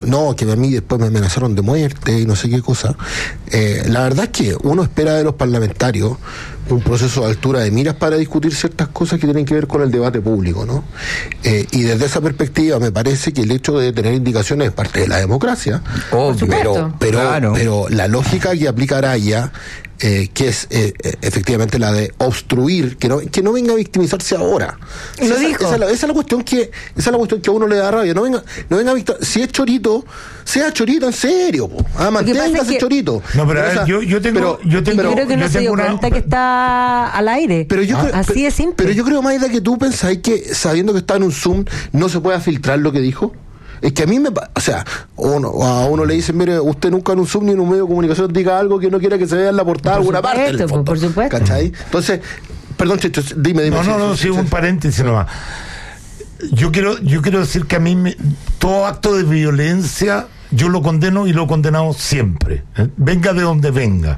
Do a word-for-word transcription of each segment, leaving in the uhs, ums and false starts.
no, que a mí después me amenazaron de muerte y no sé qué cosa. Eh, la verdad es que uno espera de los parlamentarios un proceso de altura de miras para discutir ciertas cosas que tienen que ver con el debate público, ¿no? Eh, y desde esa perspectiva me parece que el hecho de tener indicaciones es parte de la democracia. Obvio. Pero, pero, Claro. pero la lógica que aplica Araya, eh, que es eh, efectivamente la de obstruir, que no, que no venga a victimizarse ahora. Lo esa, dijo. Esa, es la, esa es la cuestión que, esa es la cuestión que a uno le da rabia. No venga, no venga a victim- si es chorito, sea chorito en serio, po. Ah, manténgase que- chorito. No, pero, Pero, a ver, o sea, yo, yo tengo, pero- yo tengo, Yo creo que no yo se dio tengo una- cuenta que está al aire. Pero yo creo, Así pero, de simple. Pero yo creo, Maida, que tú pensáis que sabiendo que está en un Zoom no se puede filtrar lo que dijo. Es que a mí me... pa- O sea, uno, a uno le dicen, mire, usted nunca en un Zoom ni en un medio de comunicación diga algo que no quiera que se vea en la portada de Por alguna parte. en el supuesto, fondo. por supuesto. ¿Cachai? Entonces, perdón, Checho, dime, dime. No, no, no, sí, un paréntesis nomás. Yo quiero, yo quiero decir que a mí me- todo acto de violencia yo lo condeno y lo he condenado siempre, ¿eh? Venga de donde venga.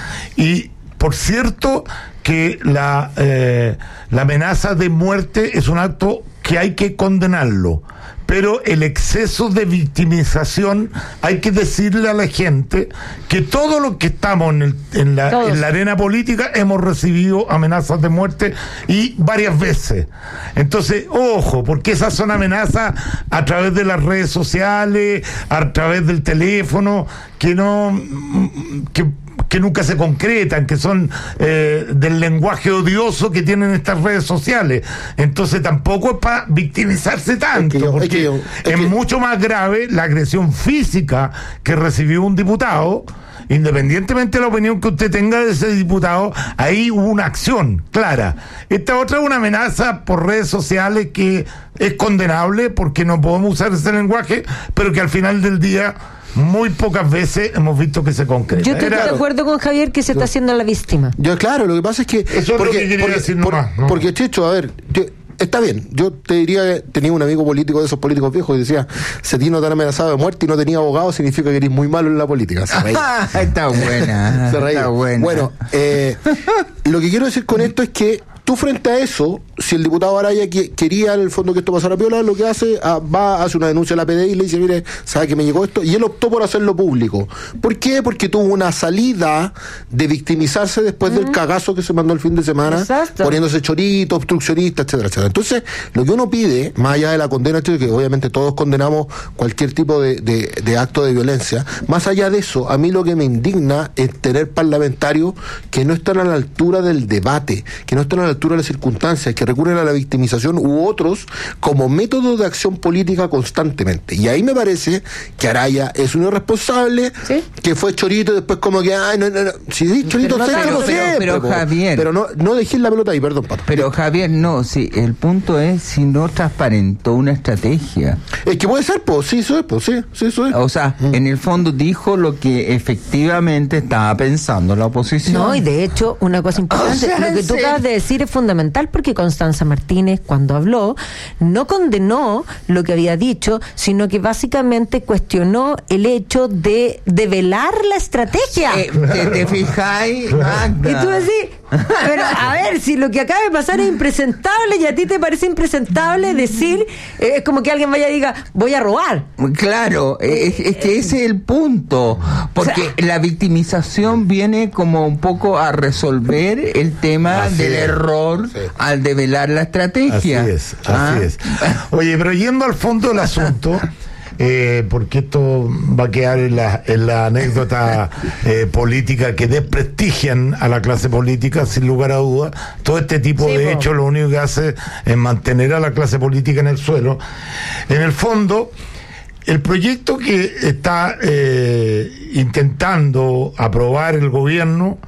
Y por cierto que la, eh, la amenaza de muerte es un acto que hay que condenarlo, pero el exceso de victimización hay que decirle a la gente que todos los que estamos en, el- en la, Todos. en la arena política hemos recibido amenazas de muerte y varias veces. Entonces, ojo, porque esas son amenazas a través de las redes sociales, a través del teléfono, que no que que nunca se concretan, que son eh, del lenguaje odioso que tienen estas redes sociales. Entonces tampoco es para victimizarse tanto, Es que yo- porque es que yo- es es que- mucho más grave la agresión física que recibió un diputado. Independientemente de la opinión que usted tenga de ese diputado, ahí hubo una acción clara. Esta otra es una amenaza por redes sociales que es condenable porque no podemos usar ese lenguaje, pero que al final del día muy pocas veces hemos visto que se concreta. Yo estoy Era- de acuerdo con Javier que se está haciendo la víctima. Yo, claro, lo que pasa es que... Eso es lo que quería decir nomás, ¿no? Porque, Checho, a ver... yo- está bien, yo te diría que tenía un amigo político de esos políticos viejos que decía, si a ti no te han amenazado de muerte y no tenía abogado, significa que eres muy malo en la política. Se reía. Está buena. Se reía. Está buena. Bueno, eh, lo que quiero decir con esto es que tú frente a eso, si el diputado Araya que, quería en el fondo que esto pasara piola, lo que hace, ah, va, hace una denuncia a la P D I y le dice, mire, sabe que me llegó esto, y él optó por hacerlo público. ¿Por qué? Porque tuvo una salida de victimizarse después del cagazo que se mandó el fin de semana, Exacto. poniéndose chorito, obstruccionista, etcétera, etcétera. Entonces, lo que uno pide, más allá de la condena, que obviamente todos condenamos cualquier tipo de, de, de acto de violencia, más allá de eso, a mí lo que me indigna es tener parlamentarios que no están a la altura del debate, que no están a la altura de las circunstancias, que recurren a la victimización u otros como método de acción política constantemente. Y ahí me parece que Araya es un irresponsable, ¿Sí? que fue chorito y después como que, ay, no, no, no. Si di chorito, Pero no sé tanto, chorito pero- siempre, pero, po. Javier. Pero no, no dejé la pelota ahí, perdón, Pato. Pero Javier, no, sí, el punto es si no transparentó una estrategia. Es que puede ser, pues, sí, eso es, pues, sí, sí, eso es. O sea, Mm. en el fondo dijo lo que efectivamente estaba pensando la oposición. No, y de hecho, una cosa importante, O sea, lo que tú sí. acabas de decir es fundamental porque Constanza Martínez, cuando habló, no condenó lo que había dicho, sino que básicamente cuestionó el hecho de develar la estrategia. Eh, ¿te, te fijáis, Magda? Y tú decís, pero a ver, si lo que acaba de pasar es impresentable y a ti te parece impresentable decir, eh, es como que alguien vaya y diga, voy a robar. Claro, es, es que ese es el punto, porque la victimización viene como un poco a resolver el tema Así del es, error sí. al develar la estrategia. Así es, así Ah. es. Oye, pero yendo al fondo del asunto, eh, porque esto va a quedar en la, en la anécdota eh, política que desprestigian a la clase política, sin lugar a dudas. Todo este tipo Sí, de po. hechos lo único que hace es mantener a la clase política en el suelo. En el fondo, el proyecto que está eh, intentando aprobar el gobierno,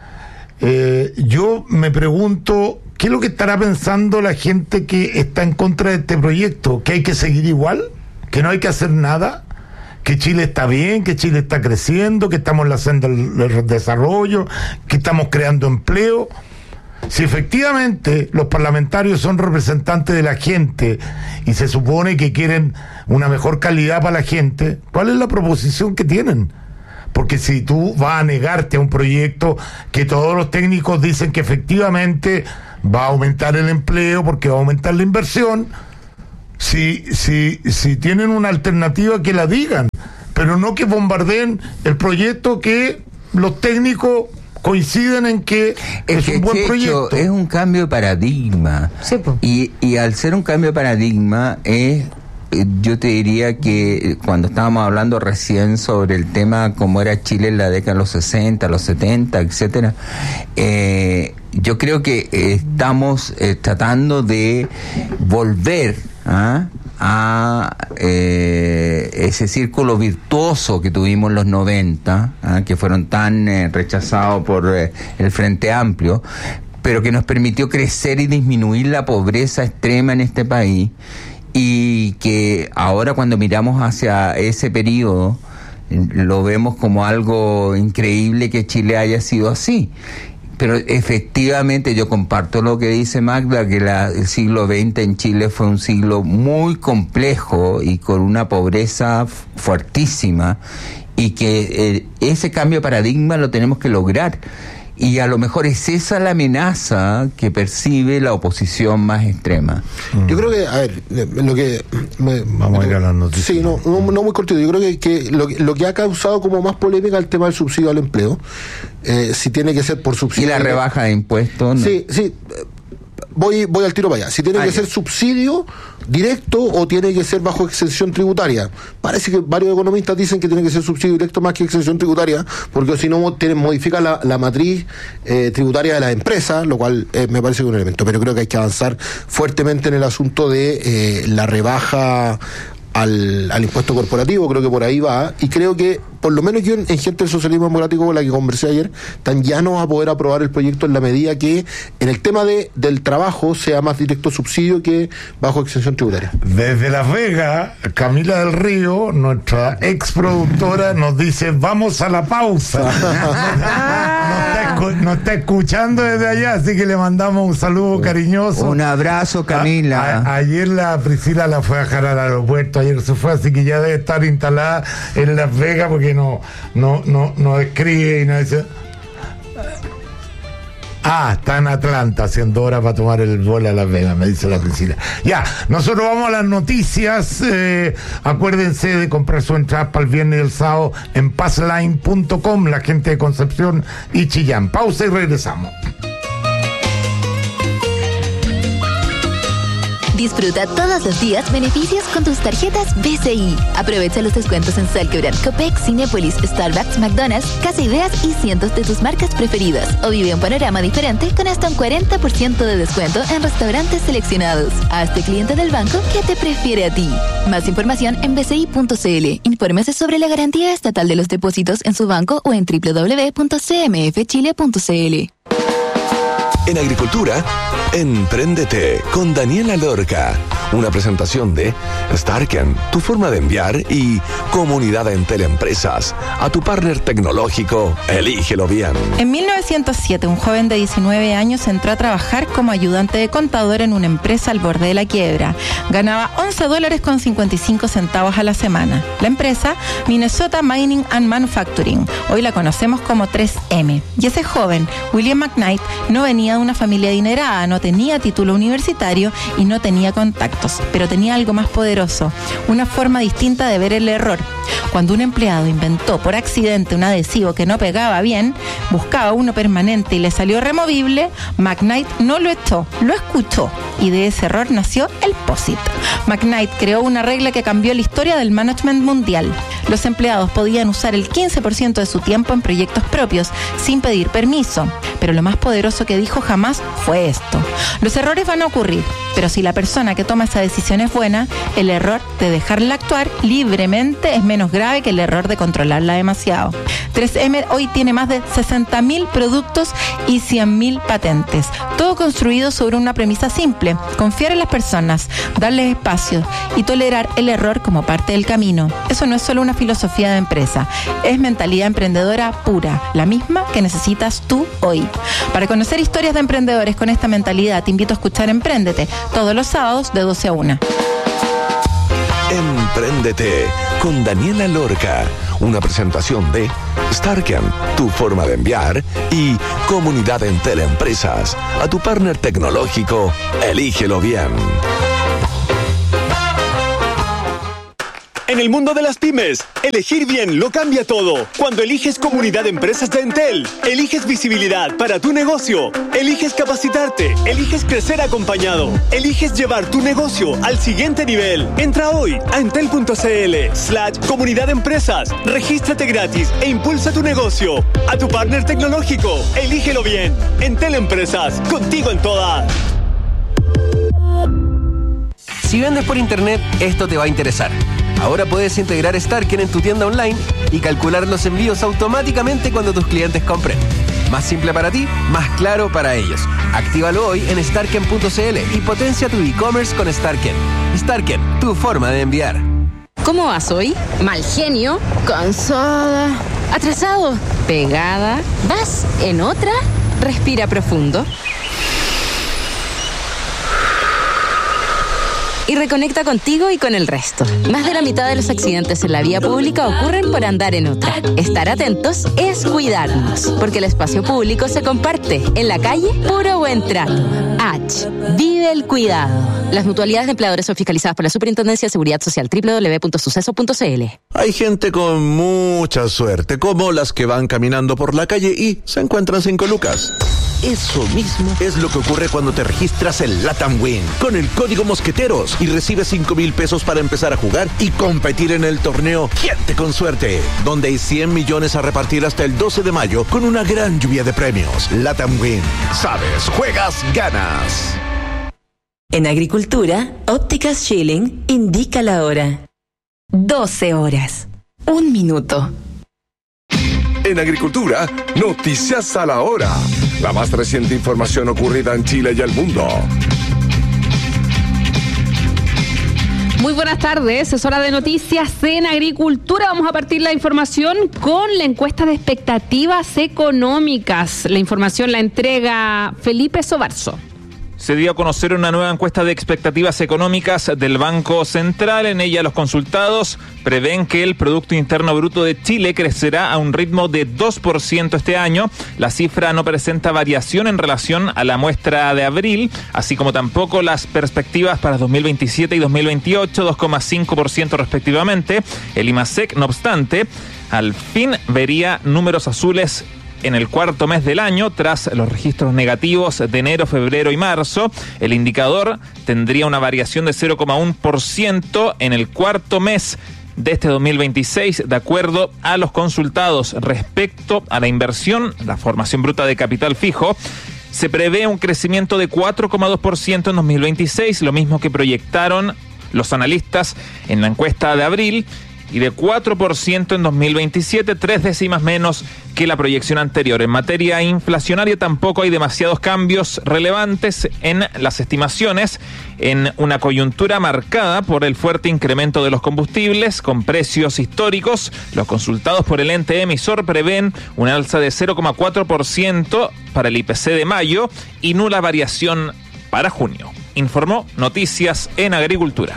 eh, yo me pregunto, ¿qué es lo que estará pensando la gente que está en contra de este proyecto? ¿Que hay que seguir igual? ¿Que no hay que hacer nada? ¿Que Chile está bien? ¿Que Chile está creciendo? ¿Que estamos en la senda del desarrollo? ¿Que estamos creando empleo? Si efectivamente los parlamentarios son representantes de la gente y se supone que quieren una mejor calidad para la gente, ¿cuál es la proposición que tienen? Porque si tú vas a negarte a un proyecto que todos los técnicos dicen que efectivamente va a aumentar el empleo porque va a aumentar la inversión, si, si, si tienen una alternativa que la digan. pero no que bombardeen el proyecto que los técnicos coinciden en que es, es que, un buen Checho, proyecto. Es un cambio de paradigma. Sí, pues. y, y al ser un cambio de paradigma es... Yo te diría que cuando estábamos hablando recién sobre el tema cómo era Chile en la década de los sesenta, los setenta, etcétera, eh, yo creo que estamos eh, tratando de volver ¿ah? a eh, ese círculo virtuoso que tuvimos en los noventa, ¿ah? que fueron tan eh, rechazados por eh, el Frente Amplio, pero que nos permitió crecer y disminuir la pobreza extrema en este país. Y que ahora cuando miramos hacia ese periodo lo vemos como algo increíble que Chile haya sido así. Pero efectivamente yo comparto lo que dice Magda, que la, el siglo veinte en Chile fue un siglo muy complejo y con una pobreza fuertísima, y que eh, ese cambio de paradigma lo tenemos que lograr. Y a lo mejor es esa la amenaza que percibe la oposición más extrema. Mm. Yo creo que, a ver, lo que... Me, Vamos a ir a las noticias. Sí, no, no, no muy cortito. Yo creo que, que lo, lo que ha causado como más polémica el tema del subsidio al empleo, eh, si tiene que ser por subsidio... ¿Y la rebaja de impuestos? No. Sí, sí. Voy, voy al tiro para allá. Si tiene ah, que ya. ser subsidio directo o tiene que ser bajo exención tributaria. Parece que varios economistas dicen que tiene que ser subsidio directo más que exención tributaria, porque si no tienen, modifica la, la matriz eh, tributaria de las empresas, lo cual eh, me parece que es un elemento. Pero creo que hay que avanzar fuertemente en el asunto de eh, la rebaja al, al impuesto corporativo. Creo que por ahí va, y creo que por lo menos yo en, en gente del socialismo democrático con la que conversé ayer, tan ya no va a poder aprobar el proyecto en la medida que en el tema de del trabajo sea más directo subsidio que bajo exención tributaria. Desde Las Vegas, Camila del Río, nuestra ex productora, nos dice: vamos a la pausa. nos, está, nos está escuchando desde allá, así que le mandamos un saludo cariñoso. Un abrazo, Camila. A, a, ayer la Priscila la fue a dejar al aeropuerto, ayer se fue, así que ya debe estar instalada en Las Vegas, porque no no no no escribe y no dice. Ah, está en Atlanta haciendo horas para tomar el vuelo a Las Vegas, me dice la Priscila. Ya, nosotros vamos a las noticias. Eh, acuérdense de comprar su entrada para el viernes y el sábado en passline punto com, la gente de Concepción y Chillán. Pausa y regresamos. Disfruta todos los días beneficios con tus tarjetas B C I. Aprovecha los descuentos en Salcobran, Copec, Cinépolis, Starbucks, McDonald's, Casa Ideas y cientos de tus marcas preferidas. O vive un panorama diferente con hasta un cuarenta por ciento de descuento en restaurantes seleccionados. Hazte cliente del banco que te prefiere a ti. Más información en b c i punto c l. Infórmese sobre la garantía estatal de los depósitos en su banco o en w w w punto c m f chile punto c l. En agricultura, Empréndete con Daniela Lorca. Una presentación de Starken, tu forma de enviar, y Comunidad en Teleempresas. A tu partner tecnológico, elígelo bien. En mil novecientos siete, un joven de diecinueve años entró a trabajar como ayudante de contador en una empresa al borde de la quiebra. Ganaba once dólares con cincuenta y cinco centavos a la semana. La empresa, Minnesota Mining and Manufacturing. Hoy la conocemos como tres eme. Y ese joven, William McKnight, no venía de una familia adinerada, no tenía título universitario y no tenía contactos, pero tenía algo más poderoso, una forma distinta de ver el error. Cuando un empleado inventó por accidente un adhesivo que no pegaba bien, buscaba uno permanente y le salió removible, McKnight no lo echó, lo escuchó, y de ese error nació el POSIT. McKnight creó una regla que cambió la historia del management mundial. Los empleados podían usar el quince por ciento de su tiempo en proyectos propios, sin pedir permiso. Pero lo más poderoso que dijo jamás fue esto: los errores van a ocurrir, pero si la persona que toma esa decisión es buena, el error de dejarla actuar libremente es menos grave que el error de controlarla demasiado. tres eme hoy tiene más de sesenta mil productos y cien mil patentes, todo construido sobre una premisa simple: confiar en las personas, darles espacio y tolerar el error como parte del camino. Eso no es solo una filosofía de empresa, es mentalidad emprendedora pura, la misma que necesitas tú hoy. Para conocer historias de emprendedores con esta mentalidad, te invito a escuchar Empréndete todos los sábados de doce a una. Empréndete con Daniela Lorca, una presentación de Starken, tu forma de enviar, y Comunidad en Teleempresas. A tu partner tecnológico, elígelo bien. En el mundo de las pymes, elegir bien lo cambia todo. Cuando eliges Comunidad de Empresas de Entel, eliges visibilidad para tu negocio, eliges capacitarte, eliges crecer acompañado, eliges llevar tu negocio al siguiente nivel. Entra hoy a entel.cl slash comunidad de empresas, regístrate gratis e impulsa tu negocio. A tu partner tecnológico, elígelo bien. Entel Empresas, contigo en todas. Si vendes por internet, esto te va a interesar. Ahora puedes integrar Starken en tu tienda online y calcular los envíos automáticamente cuando tus clientes compren. Más simple para ti, más claro para ellos. Actívalo hoy en starken punto cl y potencia tu e-commerce con Starken. Starken, tu forma de enviar. ¿Cómo vas hoy? Mal genio, cansada, atrasado, pegada. ¿Vas en otra? Respira profundo. Y reconecta contigo y con el resto. Más de la mitad de los accidentes en la vía pública ocurren por andar en otra. Estar atentos es cuidarnos, porque el espacio público se comparte. En la calle, puro buen trato. H. Vive el cuidado. Las mutualidades de empleadores son fiscalizadas por la Superintendencia de Seguridad Social. doble u doble u doble u punto suceso punto c l. Hay gente con mucha suerte, como las que van caminando por la calle y se encuentran cinco lucas. Eso mismo es lo que ocurre cuando te registras en Latam Win con el código Mosqueteros y recibes cinco mil pesos para empezar a jugar y competir en el torneo Gente con Suerte, donde hay cien millones a repartir hasta el doce de mayo con una gran lluvia de premios. Latam Win. Sabes, juegas, ganas. En Agricultura, Ópticas Schilling indica la hora. doce horas. Un minuto. En Agricultura, noticias a la hora. La más reciente información ocurrida en Chile y el mundo. Muy buenas tardes, es hora de noticias en Agricultura. Vamos a partir la información con la encuesta de expectativas económicas. La información la entrega Felipe Sobarzo. Se dio a conocer una nueva encuesta de expectativas económicas del Banco Central. En ella los consultados prevén que el Producto Interno Bruto de Chile crecerá a un ritmo de dos por ciento este año. La cifra no presenta variación en relación a la muestra de abril, así como tampoco las perspectivas para dos mil veintisiete y dos mil veintiocho, dos coma cinco por ciento respectivamente. El IMASEC, no obstante, al fin vería números azules en el cuarto mes del año, tras los registros negativos de enero, febrero y marzo. El indicador tendría una variación de cero coma uno por ciento en el cuarto mes de este dos mil veintiséis, de acuerdo a los consultados. Respecto a la inversión, la formación bruta de capital fijo, se prevé un crecimiento de cuatro coma dos por ciento en dos mil veintiséis, lo mismo que proyectaron los analistas en la encuesta de abril, y de cuatro por ciento en dos mil veintisiete, tres décimas menos que la proyección anterior. En materia inflacionaria tampoco hay demasiados cambios relevantes en las estimaciones, en una coyuntura marcada por el fuerte incremento de los combustibles con precios históricos. Los consultados por el ente emisor prevén una alza de cero coma cuatro por ciento para el I P C de mayo y nula variación para junio. Informó Noticias en Agricultura.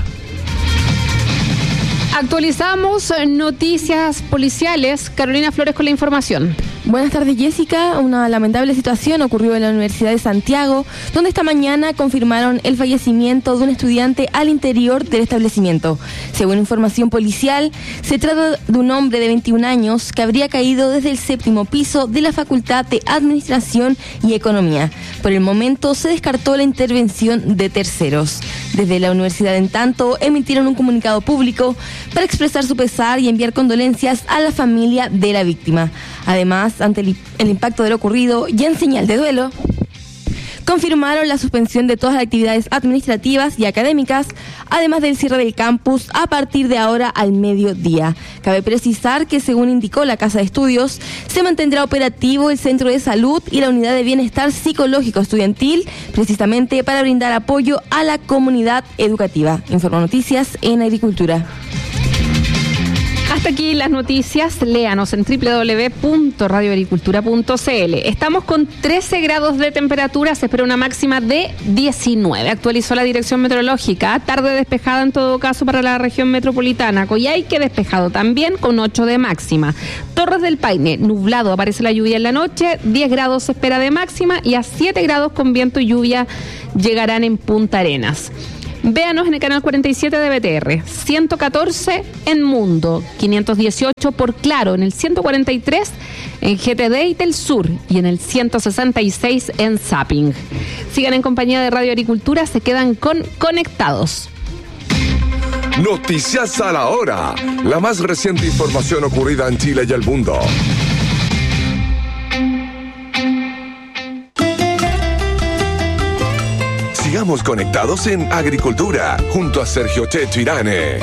Actualizamos noticias policiales. Carolina Flores con la información. Buenas tardes, Jessica. Una lamentable situación ocurrió en la Universidad de Santiago, donde esta mañana confirmaron el fallecimiento de un estudiante al interior del establecimiento. Según información policial, se trata de un hombre de veintiún años que habría caído desde el séptimo piso de la Facultad de Administración y Economía. Por el momento se descartó la intervención de terceros. Desde la universidad, en tanto, emitieron un comunicado público para expresar su pesar y enviar condolencias a la familia de la víctima. Además, ante el, el impacto de lo ocurrido y en señal de duelo, confirmaron la suspensión de todas las actividades administrativas y académicas, además del cierre del campus a partir de ahora al mediodía. Cabe precisar que, según indicó la Casa de Estudios, se mantendrá operativo el Centro de Salud y la Unidad de Bienestar Psicológico Estudiantil, precisamente para brindar apoyo a la comunidad educativa. Informó Noticias en Agricultura. Hasta aquí las noticias. Léanos en doble u doble u doble u punto radio agricultura punto c l. Estamos con trece grados de temperatura, se espera una máxima de diecinueve. Actualizó la dirección meteorológica. Tarde despejada en todo caso para la región metropolitana. Coyhaique despejado también con ocho de máxima. Torres del Paine, nublado, aparece la lluvia en la noche. diez grados se espera de máxima y a siete grados con viento y lluvia llegarán en Punta Arenas. Véanos en el canal cuarenta y siete de B T R, ciento catorce en Mundo, quinientos dieciocho por Claro, en el ciento cuarenta y tres en G T D y Telsur y en el ciento sesenta y seis en Zapping. Sigan en compañía de Radio Agricultura, se quedan con Conectados. Noticias a la hora. La más reciente información ocurrida en Chile y el mundo. Sigamos conectados en Agricultura junto a Sergio Checho Irane.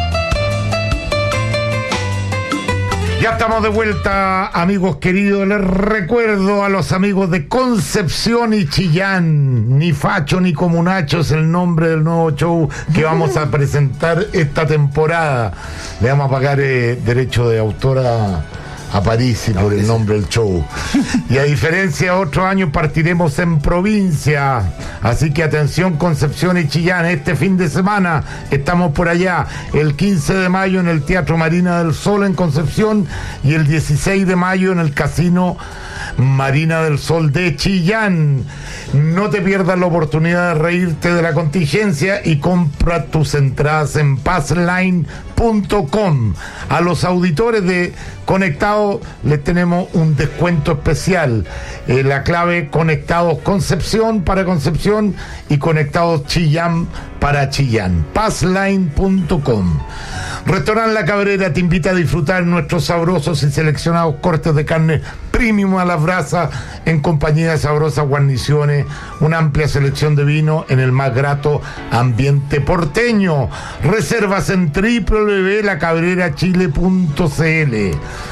Ya estamos de vuelta, amigos queridos. Les recuerdo a los amigos de Concepción y Chillán, ni Facho ni Comunacho es el nombre del nuevo show que vamos a presentar esta temporada. Le vamos a pagar eh, derecho de autor a, a París y por el nombre del show. Y a diferencia de otros años partiremos en provincia. Así que atención, Concepción y Chillán, este fin de semana estamos por allá, el quince de mayo en el Teatro Marina del Sol en Concepción y el dieciséis de mayo en el Casino Marina del Sol de Chillán. No te pierdas la oportunidad de reírte de la contingencia y compra tus entradas en passline punto com. A los auditores de Conectados les tenemos un descuento especial. Eh, la clave Conectados Concepción para Concepción y Conectados Chillán para Chillán. passline punto com. Restaurante La Cabrera te invita a disfrutar nuestros sabrosos y seleccionados cortes de carne premium a las brasas en compañía de sabrosas guarniciones, una amplia selección de vino en el más grato ambiente porteño. Reservas en doble u doble u doble u punto la cabrera chile punto c l.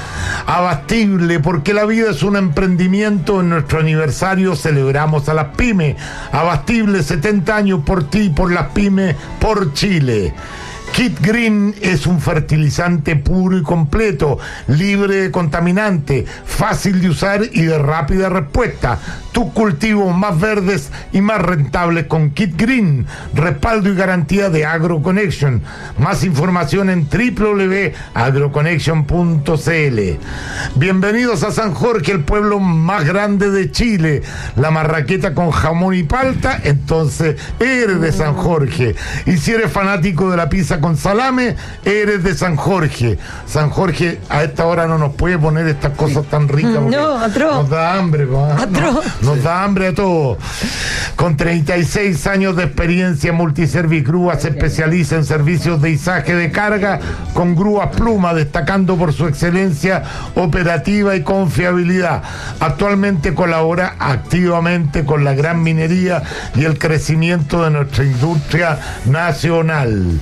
Abastible, porque la vida es un emprendimiento. En nuestro aniversario celebramos a las pymes. Abastible, setenta años por ti, por las pymes, por Chile. Kit Green es un fertilizante puro y completo, libre de contaminante, fácil de usar y de rápida respuesta. Tus cultivos más verdes y más rentables con Kit Green. Respaldo y garantía de AgroConnection. Más información en doble u doble u doble u punto agroconnection punto c l. Bienvenidos a San Jorge, el pueblo más grande de Chile. La marraqueta con jamón y palta, entonces eres de San Jorge. Y si eres fanático de la pizza con salame, eres de San Jorge. San Jorge a esta hora no nos puede poner estas cosas tan ricas. No, atroz. Nos da hambre, Atroz. no, nos da hambre a todos. Con treinta y seis años de experiencia, Multiservigrúa se especializa en servicios de izaje de carga con grúas Pluma, destacando por su excelencia operativa y confiabilidad. Actualmente colabora activamente con la gran minería y el crecimiento de nuestra industria nacional.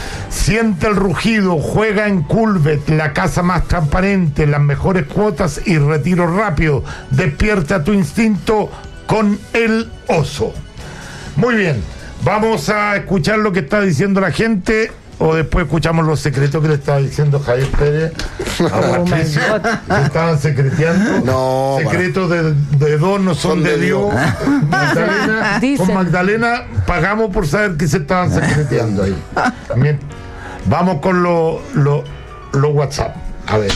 Siente el rugido, juega en Culvet, la casa más transparente, las mejores cuotas y retiro rápido. Despierta tu instinto con el oso. Muy bien, vamos a escuchar lo que está diciendo la gente o después escuchamos los secretos que le estaba diciendo Javier Pérez a Patricio, que estaban secreteando. No, secretos de, de dos no son, son de, de Dios. Dios. Magdalena, con Magdalena pagamos por saber que se estaban secreteando ahí. Bien. Vamos con los lo, lo WhatsApp. A ver.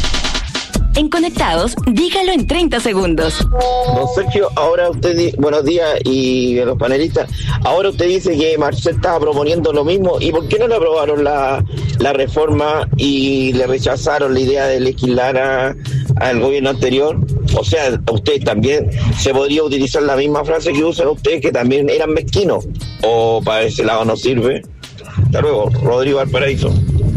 En Conectados, dígalo en treinta segundos. Don Sergio, ahora usted, di- buenos días y a los panelistas, ahora usted dice que Marcel estaba proponiendo lo mismo, ¿y por qué no le aprobaron la, la reforma y le rechazaron la idea de legislar a, al gobierno anterior? O sea, usted también se podría utilizar la misma frase que usan ustedes, que también eran mezquinos, o para ese lado no sirve. Hasta luego, Rodrigo Valparaíso.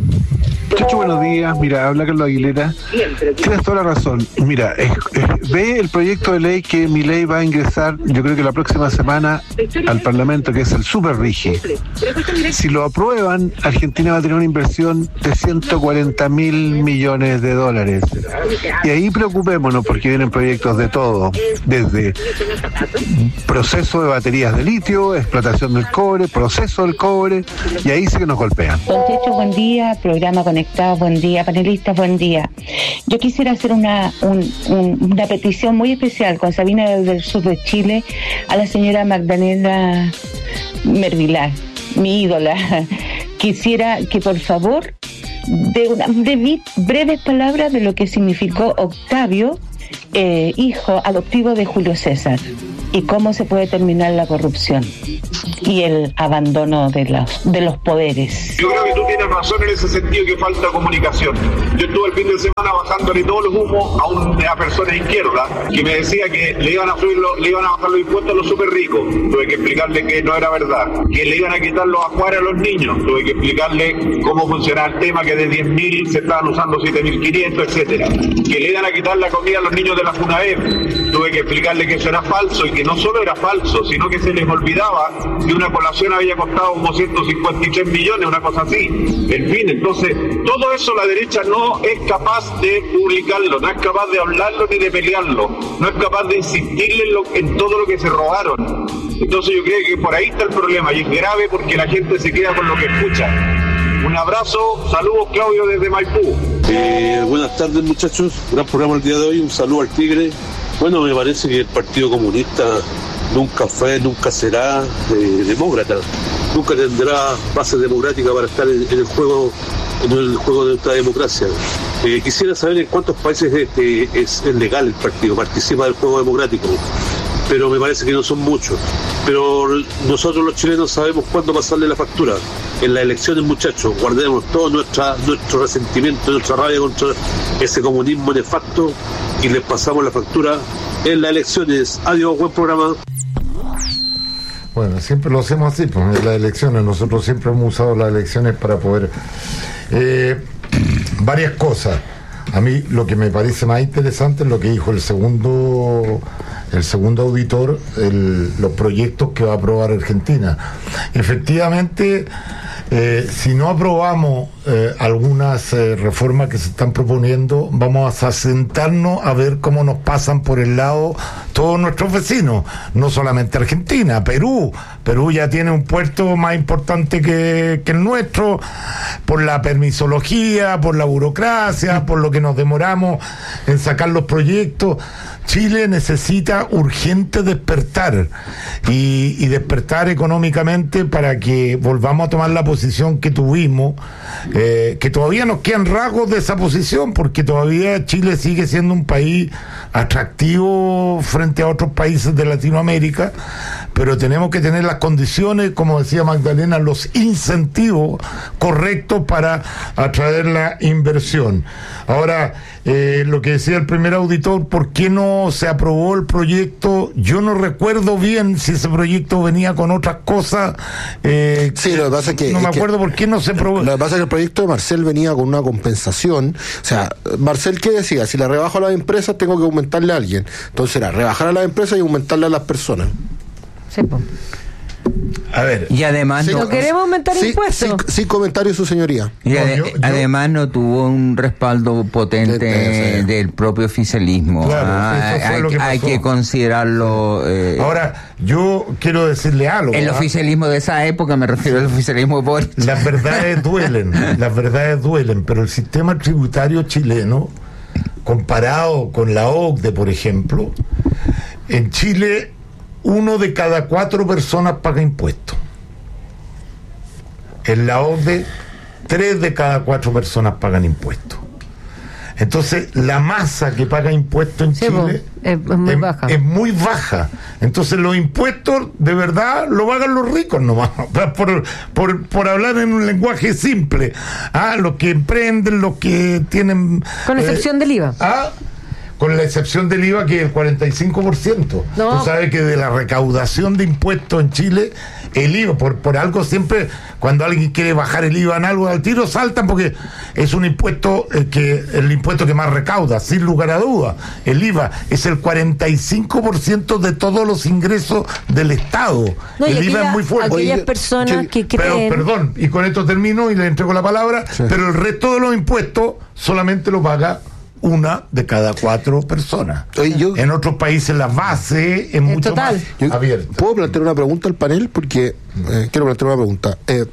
Chacho, buenos días. Mira, habla Carlos Aguilera. Tienes toda la razón. Mira, es, es, ve el proyecto de ley que mi ley va a ingresar, yo creo que la próxima semana, al Parlamento, que es el Super Rigi. Si lo aprueban, Argentina va a tener una inversión de ciento cuarenta mil millones de dólares. Y ahí preocupémonos, porque vienen proyectos de todo, desde proceso de baterías de litio, explotación del cobre, proceso del cobre, y ahí sí que nos golpean. Don Checho, buen día, programa Conectados, buen día, panelistas, buen día. Yo quisiera hacer una, un, un, una petición muy especial con Sabina del Sur de Chile a la señora Magdalena Mervilar, mi ídola. Quisiera que por favor de una de breves palabras de lo que significó Octavio, eh, hijo adoptivo de Julio César. y cómo se puede terminar la corrupción y el abandono de los, de los poderes. Yo creo que tú tienes razón en ese sentido, que falta comunicación. Yo estuve el fin de semana bajándole todos los humos a una persona de izquierda que me decía que le iban a subir los, le iban a bajar los impuestos a los súper ricos. Tuve que explicarle que no era verdad. Que le iban a quitar los ajuares a los niños. Tuve que explicarle cómo funcionaba el tema, que de diez mil se estaban usando siete mil quinientos, etcétera. Que le iban a quitar la comida a los niños de la FUNAEP. Tuve que explicarle que eso era falso, y que no solo era falso, sino que se les olvidaba que una colación había costado como ciento cincuenta y tres millones, una cosa así. En fin, entonces, todo eso la derecha no es capaz de publicarlo, no es capaz de hablarlo ni de pelearlo, no es capaz de insistirle en, lo, en todo lo que se robaron. Entonces yo creo que por ahí está el problema, y es grave porque la gente se queda con lo que escucha. Un abrazo, saludos Claudio desde Maipú. Eh, buenas tardes muchachos, gran programa el día de hoy, un saludo al Tigre. Bueno, me parece que el Partido Comunista nunca fue, nunca será eh, demócrata, nunca tendrá base democrática para estar en, en el juego en el juego de nuestra democracia. Eh, quisiera saber en cuántos países este, es, es legal el partido, participa del juego democrático, pero me parece que no son muchos. Pero nosotros los chilenos sabemos cuándo pasarle la factura. En las elecciones, muchachos, guardemos todo nuestra, nuestro resentimiento, nuestra rabia contra ese comunismo nefasto y les pasamos la factura en las elecciones. Adiós, buen programa. Bueno, siempre lo hacemos así, pues en las elecciones. Nosotros siempre hemos usado las elecciones para poder... Eh, varias cosas. A mí lo que me parece más interesante es lo que dijo el segundo el segundo auditor, el, los proyectos que va a aprobar Argentina. Efectivamente, eh, si no aprobamos eh, algunas eh, reformas que se están proponiendo, vamos a sentarnos a ver cómo nos pasan por el lado todos nuestros vecinos, no solamente Argentina, Perú. Perú ya tiene un puerto más importante que, que el nuestro, por la permisología, por la burocracia, por lo que nos demoramos en sacar los proyectos. Chile necesita urgente despertar y, y despertar económicamente para que volvamos a tomar la posición que tuvimos, eh, que todavía nos quedan rasgos de esa posición, porque todavía Chile sigue siendo un país atractivo frente a otros países de Latinoamérica, pero tenemos que tener las condiciones, como decía Magdalena, los incentivos correctos para atraer la inversión. Ahora, eh, lo que decía el primer auditor, ¿por qué no se aprobó el proyecto? Yo no recuerdo bien si ese proyecto venía con otras cosas. Eh, sí, lo que pasa es que... No me es acuerdo que, por qué no se aprobó. Lo que pasa es que el proyecto de Marcel venía con una compensación. O sea, Marcel, ¿qué decía? Si le rebajo a las empresas, tengo que aumentarle a alguien. Entonces era rebajar a las empresas y aumentarle a las personas. Sí, pues. A ver. Y además sí, no, no queremos aumentar sí, impuestos. Sí, sí, comentario su señoría. Y no, ade- yo, yo, además no tuvo un respaldo potente de, de, de, del propio oficialismo. Claro, ah, eso fue hay, lo que hay que considerarlo. Eh, Ahora, yo quiero decirle algo. El ¿ah? oficialismo de esa época, me refiero al oficialismo de Boric. Las verdades duelen, las verdades duelen, pero el sistema tributario chileno, comparado con la O C D E, por ejemplo, en Chile uno de cada cuatro personas paga impuestos. En la O C D E, tres de cada cuatro personas pagan impuestos. Entonces, la masa que paga impuestos en sí, Chile es, es, muy es, baja. es muy baja. Entonces, los impuestos, de verdad, lo pagan los ricos nomás. Por, por, por hablar en un lenguaje simple. Ah, los que emprenden, los que tienen... Con excepción eh, del I V A. Ah, con la excepción del I V A, que es el cuarenta y cinco por ciento. No. Tú sabes que de la recaudación de impuestos en Chile, el I V A, por, por algo siempre, cuando alguien quiere bajar el I V A en algo, al tiro saltan, porque es un impuesto eh, que el impuesto que más recauda, sin lugar a duda. El I V A es el cuarenta y cinco por ciento de todos los ingresos del Estado. No, el aquella, I V A es muy fuerte. Aquellas personas sí, que creen... Pero, perdón, y con esto termino y le entrego la palabra, sí. Pero el resto de los impuestos solamente lo paga una de cada cuatro personas. Oye, yo, en otros países la base es, es mucho total. más abierta. ¿Puedo plantear una pregunta al panel? Porque eh, quiero plantear una pregunta. Eh,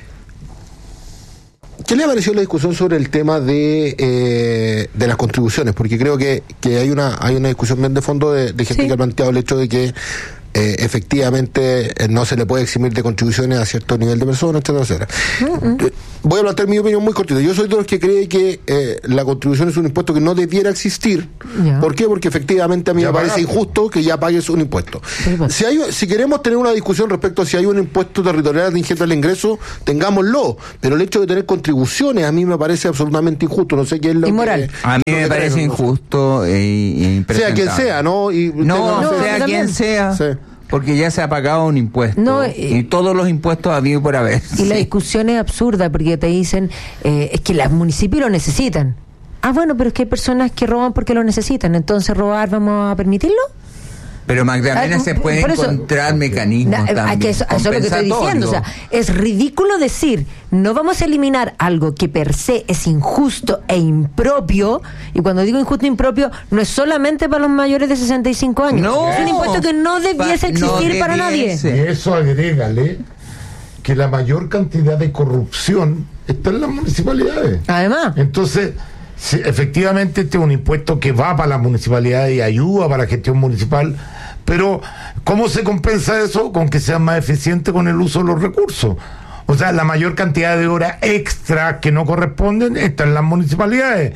¿Qué le ha parecido la discusión sobre el tema de eh, de las contribuciones? Porque creo que, que hay una hay una discusión bien de fondo de, de gente sí. que ha planteado el hecho de que eh, efectivamente eh, no se le puede eximir de contribuciones a cierto nivel de personas, etcétera, etcétera. Uh-uh. Voy a plantear mi opinión muy cortita. Yo soy de los que cree que eh, la contribución es un impuesto que no debiera existir. Yeah. ¿Por qué? Porque efectivamente a mí ya me parece pagamos. injusto que ya pagues un impuesto. Si hay, si queremos tener una discusión respecto a si hay un impuesto territorial atingente al ingreso, tengámoslo. Pero el hecho de tener contribuciones a mí me parece absolutamente injusto. No sé qué es lo Inmoral. que... A mí me parece creo, injusto e impresentable. Sea quien sea, ¿no? Y no, no sea sé. quien sea. Sí. Porque ya se ha pagado un impuesto. No, eh, y todos los impuestos habido por haber. Y sí. La discusión es absurda porque te dicen, eh, es que los municipios lo necesitan. Ah, bueno, pero es que hay personas que roban porque lo necesitan. Entonces, ¿robar vamos a permitirlo? Pero Magdalena, ah, se puede encontrar eso, mecanismos na, también, que eso, eso es lo que estoy diciendo. O sea, es ridículo decir, no vamos a eliminar algo que per se es injusto e impropio, y cuando digo injusto e impropio, no es solamente para los mayores de sesenta y cinco años. No, es un impuesto que no debiese existir no debiese. para nadie. Y eso agrégale que la mayor cantidad de corrupción está en las municipalidades. Además. Entonces... Sí, efectivamente este es un impuesto que va para las municipalidades y ayuda para la gestión municipal, pero ¿cómo se compensa eso? Con que sean más eficientes con el uso de los recursos. O sea, la mayor cantidad de horas extra que no corresponden está en las municipalidades.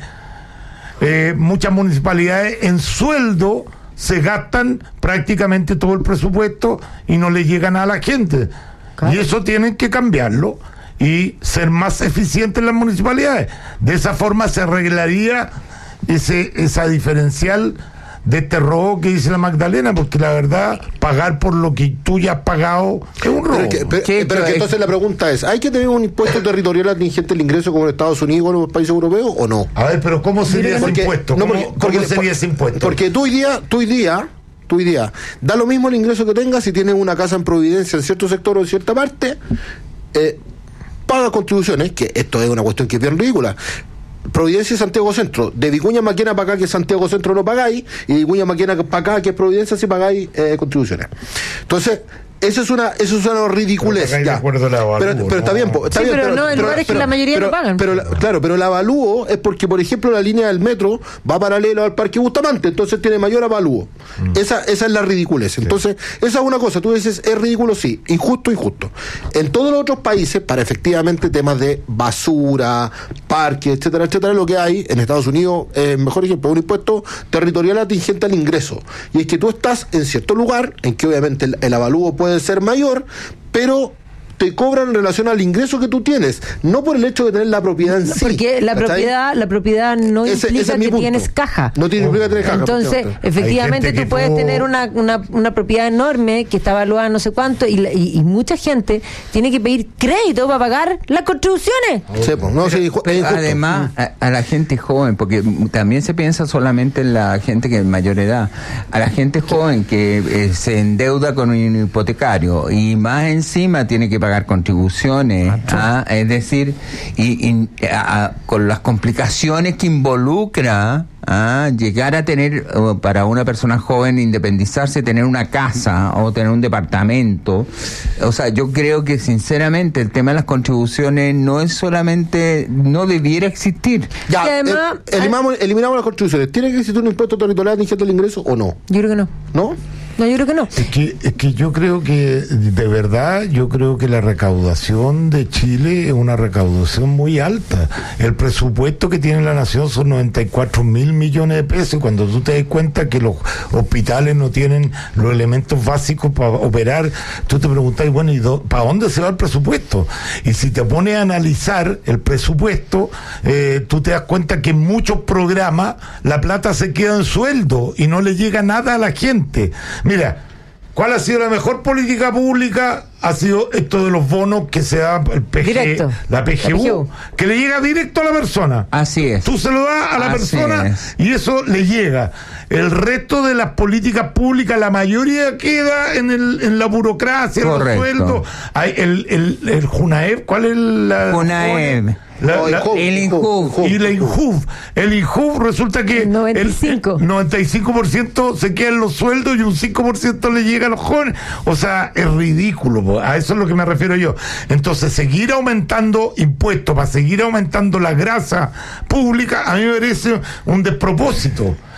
Eh, muchas municipalidades en sueldo se gastan prácticamente todo el presupuesto y no le llegan a la gente. Claro. Y eso tienen que cambiarlo y ser más eficientes en las municipalidades. De esa forma se arreglaría ese esa diferencial de este robo que dice la Magdalena, porque la verdad, pagar por lo que tú ya has pagado es un robo. Pero, que, pero, ¿Qué, pero que entonces la pregunta es, ¿hay que tener un impuesto territorial atingente al ingreso como en Estados Unidos o en los países europeos o no? A ver, pero ¿cómo sería porque, ese impuesto? ¿Cómo, no, porque, ¿cómo porque, sería ese impuesto? Porque tú hoy día, tú hoy día tú hoy día, da lo mismo el ingreso que tengas si tienes una casa en Providencia en cierto sector o en cierta parte, eh, paga contribuciones, que esto es una cuestión que es bien ridícula. Providencia y Santiago Centro, de Vicuña Maquena para acá que Santiago Centro no pagáis, y de Vicuña Maquena para acá que es Providencia sí pagáis eh, contribuciones. Entonces, eso es una eso es una ridiculez. Ya. Avalúo, pero, pero ¿no? está bien, está sí, bien, pero, pero no en lugares que la mayoría pero, no pagan. Pero, claro, pero el avalúo es porque, por ejemplo, la línea del metro va paralelo al Parque Bustamante, entonces tiene mayor avalúo. Mm. Esa esa es la ridiculez. Entonces, sí. Esa es una cosa, tú dices, es ridículo, sí, injusto, injusto. En todos los otros países, para efectivamente temas de basura, parques, etcétera, etcétera, lo que hay en Estados Unidos, eh, mejor ejemplo, un impuesto territorial atingente al ingreso. Y es que tú estás en cierto lugar, en que obviamente el, el avalúo puede ser mayor, pero te cobran en relación al ingreso que tú tienes, no por el hecho de tener la propiedad en sí. Porque la propiedad, la propiedad no ese, implica ese es que punto. Tienes caja. No tiene implica tener caja. Entonces, efectivamente, tú puedes puedo... tener una, una, una propiedad enorme que está evaluada no sé cuánto y, y, y mucha gente tiene que pedir crédito para pagar las contribuciones. Sí, pues, no, pero, sí, pero además, a, a la gente joven, porque también se piensa solamente en la gente que es mayor edad, a la gente joven que eh, se endeuda con un hipotecario y más encima tiene que pagar contribuciones, ah, es decir, y, y a, con las complicaciones que involucra ah, llegar a tener, uh, para una persona joven, independizarse, tener una casa o tener un departamento. O sea, yo creo que sinceramente el tema de las contribuciones no es solamente, no debiera existir. Ya, además, eh, eliminamos, eliminamos las contribuciones. ¿Tiene que existir un impuesto territorial atingente al ingreso o no? Yo creo que no. ¿No? No, yo creo que no. Es que, es que yo creo que, de verdad, yo creo que la recaudación de Chile es una recaudación muy alta. El presupuesto que tiene la nación son noventa y cuatro mil millones de pesos. Cuando tú te das cuenta que los hospitales no tienen los elementos básicos para operar, tú te preguntas, bueno, ¿y do, para dónde se va el presupuesto? Y si te pones a analizar el presupuesto, eh, tú te das cuenta que en muchos programas la plata se queda en sueldo y no le llega nada a la gente. Mira, ¿cuál ha sido la mejor política pública? Ha sido esto de los bonos que se da el P G, directo. la P G U, la P G U, que le llega directo a la persona. Así es. Tú se lo das a la Así persona es. Y eso le llega. El resto de las políticas públicas, la mayoría queda en el en la burocracia, en los sueldos. Hay el, el, el Junaev, ¿cuál es la? Junaev. La, la, el INJUV. Y la INJUV. El INJUV resulta que noventa y cinco. el, el noventa y cinco por ciento se queda en los sueldos y un cinco por ciento le llega a los jóvenes. O sea, es ridículo. A eso es lo que me refiero yo. Entonces, seguir aumentando impuestos para seguir aumentando la grasa pública, a mí me parece un despropósito.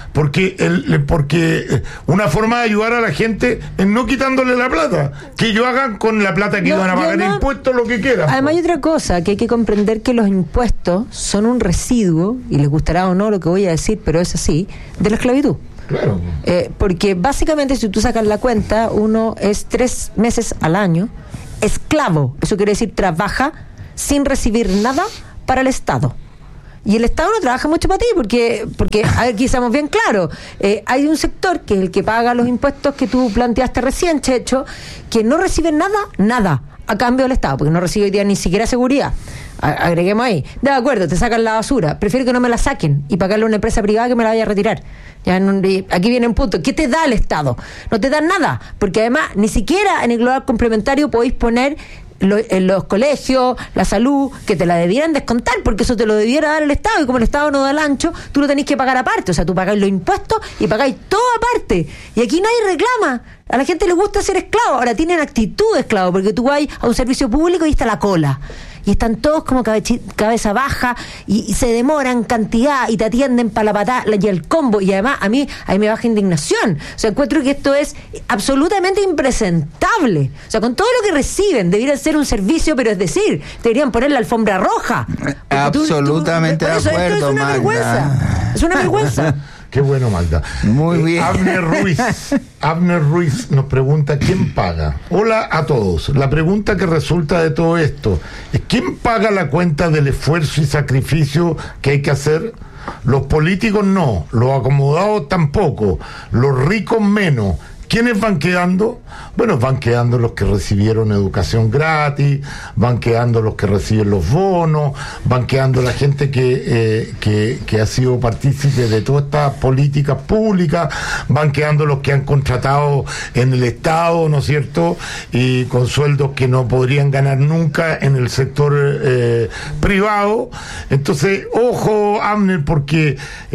porque el, porque una forma de ayudar a la gente es no quitándole la plata, que ellos hagan con la plata que No, iban a y pagar además- impuestos lo que quieran. Además hay otra cosa, que hay que comprender que los impuestos son un residuo, y les gustará o no lo que voy a decir, pero es así, de la esclavitud. Claro. Eh, porque básicamente si tú sacas la cuenta, uno es tres meses al año esclavo. Eso quiere decir trabaja sin recibir nada para el Estado. Y el Estado no trabaja mucho para ti, porque, porque aquí estamos bien claros. Eh, hay un sector que es el que paga los impuestos que tú planteaste recién, Checho, que no recibe nada, nada, a cambio del Estado, porque no recibe hoy día ni siquiera seguridad. A- agreguemos ahí. De acuerdo, te sacan la basura. Prefiero que no me la saquen y pagarle a una empresa privada que me la vaya a retirar. Ya no- y aquí viene un punto. ¿Qué te da el Estado? No te da nada, porque además ni siquiera en el global complementario podéis poner lo- en los colegios, la salud, que te la debieran descontar, porque eso te lo debiera dar el Estado, y como el Estado no da el ancho, tú lo tenés que pagar aparte. O sea, tú pagáis los impuestos y pagáis todo aparte. Y aquí nadie reclama. A la gente le gusta ser esclavo. Ahora tienen actitud de esclavo, porque tú vas a un servicio público y está la cola. Y están todos como cabechi- cabeza baja y, y se demoran cantidad y te atienden para la patada y el combo. Y además a mí, a mí me baja indignación. O sea, encuentro que esto es absolutamente impresentable. O sea, con todo lo que reciben, debería ser un servicio, pero es decir, deberían poner la alfombra roja. Porque tú- tú- Absolutamente por de eso, esto acuerdo, es una Magda. vergüenza. Es una vergüenza. Qué bueno, Magda. Muy Eh, bien. Abner Ruiz. Abner Ruiz nos pregunta ¿quién paga? Hola a todos. La pregunta que resulta de todo esto es ¿quién paga la cuenta del esfuerzo y sacrificio que hay que hacer? Los políticos no, los acomodados tampoco, los ricos menos. ¿Quiénes van quedando? Bueno, van quedando los que recibieron educación gratis, van quedando los que reciben los bonos, van quedando la gente que, eh, que, que ha sido partícipe de todas estas políticas públicas, van quedando los que han contratado en el Estado, ¿no es cierto? Y con sueldos que no podrían ganar nunca en el sector eh, privado. Entonces, ojo, Abner, porque,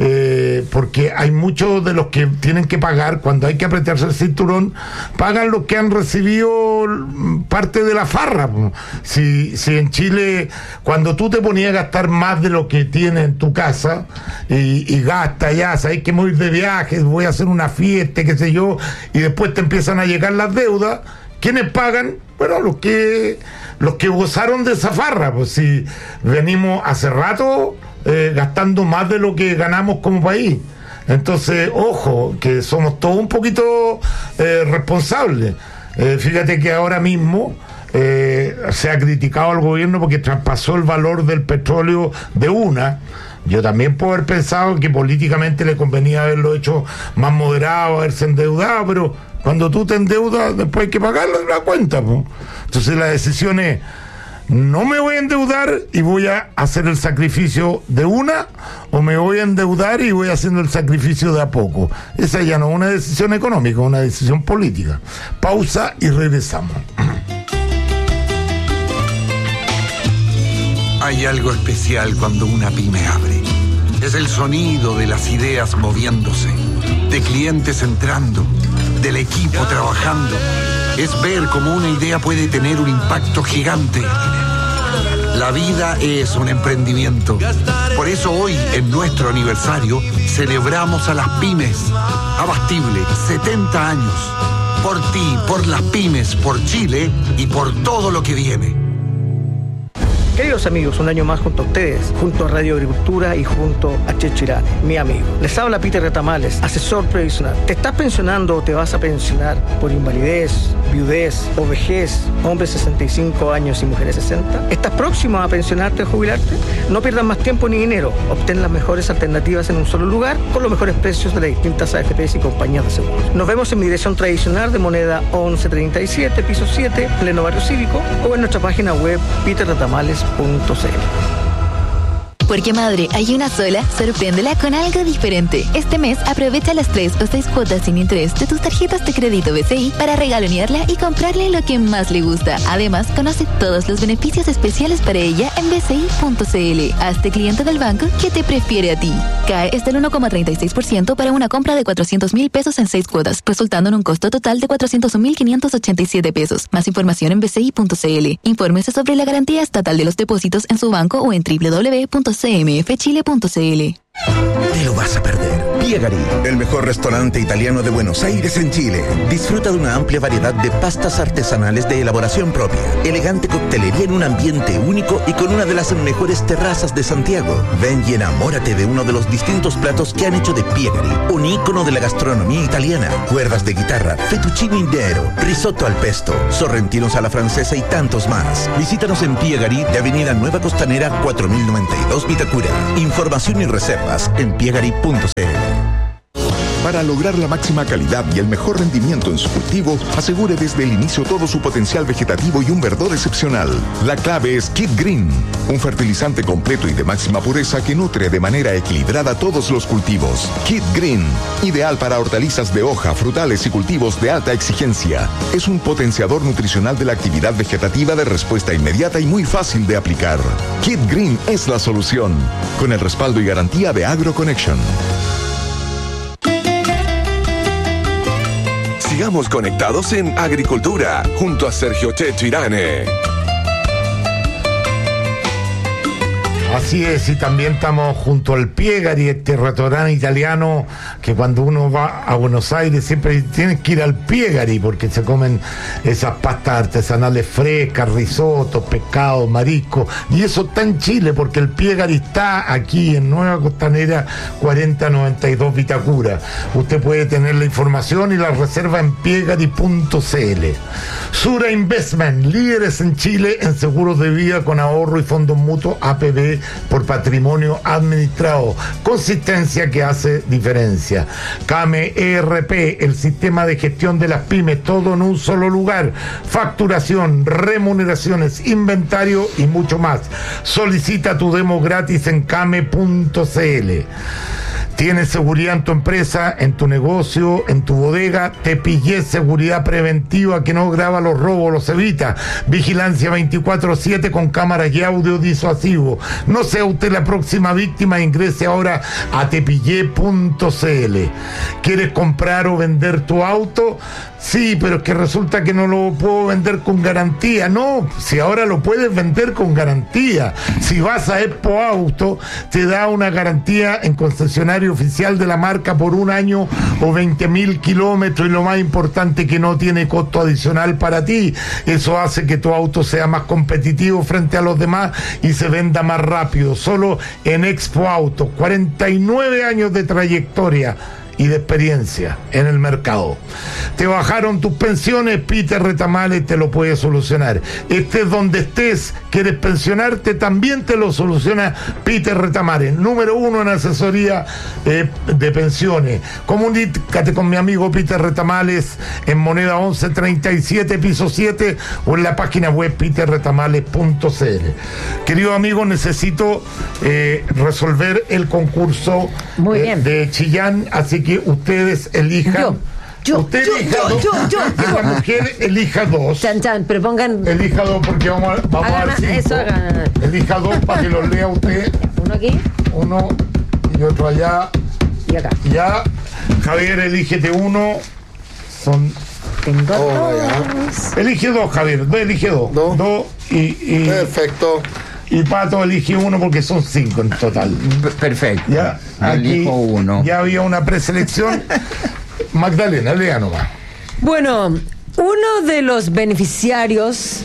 eh, porque hay muchos de los que tienen que pagar cuando hay que apretarse el cinturón, pagan los que han recibido parte de la farra. Si, si en Chile, cuando tú te ponías a gastar más de lo que tienes en tu casa y, y gasta ya, sabes que voy a ir de viaje, voy a hacer una fiesta, qué sé yo, y después te empiezan a llegar las deudas, ¿quiénes pagan? Bueno, los que los que gozaron de esa farra. Pues si venimos hace rato eh, gastando más de lo que ganamos como país. Entonces, ojo, que somos todos un poquito eh, responsables. Eh, fíjate que ahora mismo eh, se ha criticado al gobierno porque traspasó el valor del petróleo de una. Yo también puedo haber pensado que políticamente le convenía haberlo hecho más moderado, haberse endeudado, pero cuando tú te endeudas, después hay que pagar la, la cuenta, ¿no? Entonces la decisión es: no me voy a endeudar y voy a hacer el sacrificio de una, o me voy a endeudar y voy haciendo el sacrificio de a poco. Esa ya no es una decisión económica, es una decisión política. Pausa y regresamos. Hay algo especial cuando una pyme abre. Es el sonido de las ideas moviéndose, de clientes entrando, del equipo trabajando. Es ver cómo una idea puede tener un impacto gigante. La vida es un emprendimiento. Por eso hoy, en nuestro aniversario, celebramos a las pymes. Abastible, setenta años. Por ti, por las pymes, por Chile y por todo lo que viene. Queridos amigos, un año más junto a ustedes, junto a Radio Agricultura y junto a Checho Irán, mi amigo. Les habla Peter Retamales, asesor previsional. ¿Te estás pensionando o te vas a pensionar por invalidez, viudez o vejez, hombres sesenta y cinco años y mujeres sesenta? ¿Estás próximo a pensionarte o jubilarte? No pierdas más tiempo ni dinero. Obtén las mejores alternativas en un solo lugar con los mejores precios de las distintas A F Pes y compañías de seguros. Nos vemos en mi dirección tradicional de Moneda once treinta y siete, piso siete, pleno barrio cívico, o en nuestra página web peter retamales punto c l. Porque madre, hay una sola, sorpréndela con algo diferente. Este mes aprovecha las tres o seis cuotas sin interés de tus tarjetas de crédito B C I para regalonearla y comprarle lo que más le gusta. Además, conoce todos los beneficios especiales para ella en b c i punto c l. Hazte cliente del banco que te prefiere a ti. C A E es del uno coma treinta y seis por ciento para una compra de cuatrocientos mil pesos en seis cuotas, resultando en un costo total de cuatrocientos mil quinientos ochenta y siete pesos. Más información en b c i punto c l. Infórmese sobre la garantía estatal de los depósitos en su banco o en w w w punto c m f chile punto c l. Te lo vas a perder. Pierde Piegari, el mejor restaurante italiano de Buenos Aires en Chile. Disfruta de una amplia variedad de pastas artesanales de elaboración propia, elegante coctelería en un ambiente único y con una de las mejores terrazas de Santiago. Ven y enamórate de uno de los distintos platos que han hecho de Piegari, un ícono de la gastronomía italiana. Cuerdas de guitarra, fettuccine nero, risotto al pesto, sorrentinos a la francesa y tantos más. Visítanos en Piegari de Avenida Nueva Costanera cuatro mil noventa y dos Vitacura. Información y reservas en piegari punto c l. Para lograr la máxima calidad y el mejor rendimiento en su cultivo, asegure desde el inicio todo su potencial vegetativo y un verdor excepcional. La clave es Kid Green, un fertilizante completo y de máxima pureza que nutre de manera equilibrada todos los cultivos. Kid Green, ideal para hortalizas de hoja, frutales y cultivos de alta exigencia. Es un potenciador nutricional de la actividad vegetativa de respuesta inmediata y muy fácil de aplicar. Kid Green es la solución, con el respaldo y garantía de AgroConnection. Sigamos conectados en Agricultura, junto a Sergio Checho Irane. Así es, y también estamos junto al Piegari, este restaurante italiano que cuando uno va a Buenos Aires siempre tiene que ir al Piegari porque se comen esas pastas artesanales frescas, risotos, pescado, marisco, y eso está en Chile porque el Piegari está aquí en Nueva Costanera cuarenta noventa y dos Vitacura. Usted puede tener la información y la reserva en piegari punto c l. Sura Investment, líderes en Chile en seguros de vida con ahorro y fondos mutuos A P B por patrimonio administrado. Consistencia que hace diferencia. CAME E R P, el sistema de gestión de las pymes, todo en un solo lugar. Facturación, remuneraciones, inventario y mucho más. Solicita tu demo gratis en came punto c l. ¿Tienes seguridad en tu empresa, en tu negocio, en tu bodega? Te pillé seguridad preventiva que no graba los robos, los evita. Vigilancia veinticuatro siete con cámaras y audio disuasivo. No sea usted la próxima víctima, ingrese ahora a tepillé punto c l. ¿Quieres comprar o vender tu auto? Sí, pero es que resulta que no lo puedo vender con garantía. No, si ahora lo puedes vender con garantía. Si vas a Expo Auto, te da una garantía en concesionario oficial de la marca por un año o veinte mil kilómetros, y lo más importante, que no tiene costo adicional para ti. Eso hace que tu auto sea más competitivo frente a los demás y se venda más rápido. Solo en Expo Auto, cuarenta y nueve años de trayectoria y de experiencia en el mercado. Te bajaron tus pensiones, Peter Retamales te lo puede solucionar. Estés donde estés, quieres pensionarte, también te lo soluciona Peter Retamales, número uno en asesoría eh, de pensiones. Comunícate con mi amigo Peter Retamales en Moneda once treinta y siete, piso siete, o en la página web peter retamales punto c l. Querido amigo, necesito eh, resolver el concurso Muy eh, bien. de Chillán, así que ustedes elijan. Yo, yo, Usted yo, elija yo, dos. yo, yo, Y la yo. mujer elija dos. Chan, chan, pero pongan. Elija dos porque vamos a, vamos Hagan a dar cinco. eso, hagan. Elija dos para que los lea usted. Uno aquí. Uno y otro allá. Y acá. Ya. Javier, elígete uno. Son. Tengo Oh, dos. Elige dos, Javier. Dos, elige dos. Dos. Dos y, y. Perfecto. Y Pato elige uno porque son cinco en total. Perfecto. Ya, Yo aquí elijo uno. ya había una preselección. Magdalena, lea nomás. Bueno, uno de los beneficiarios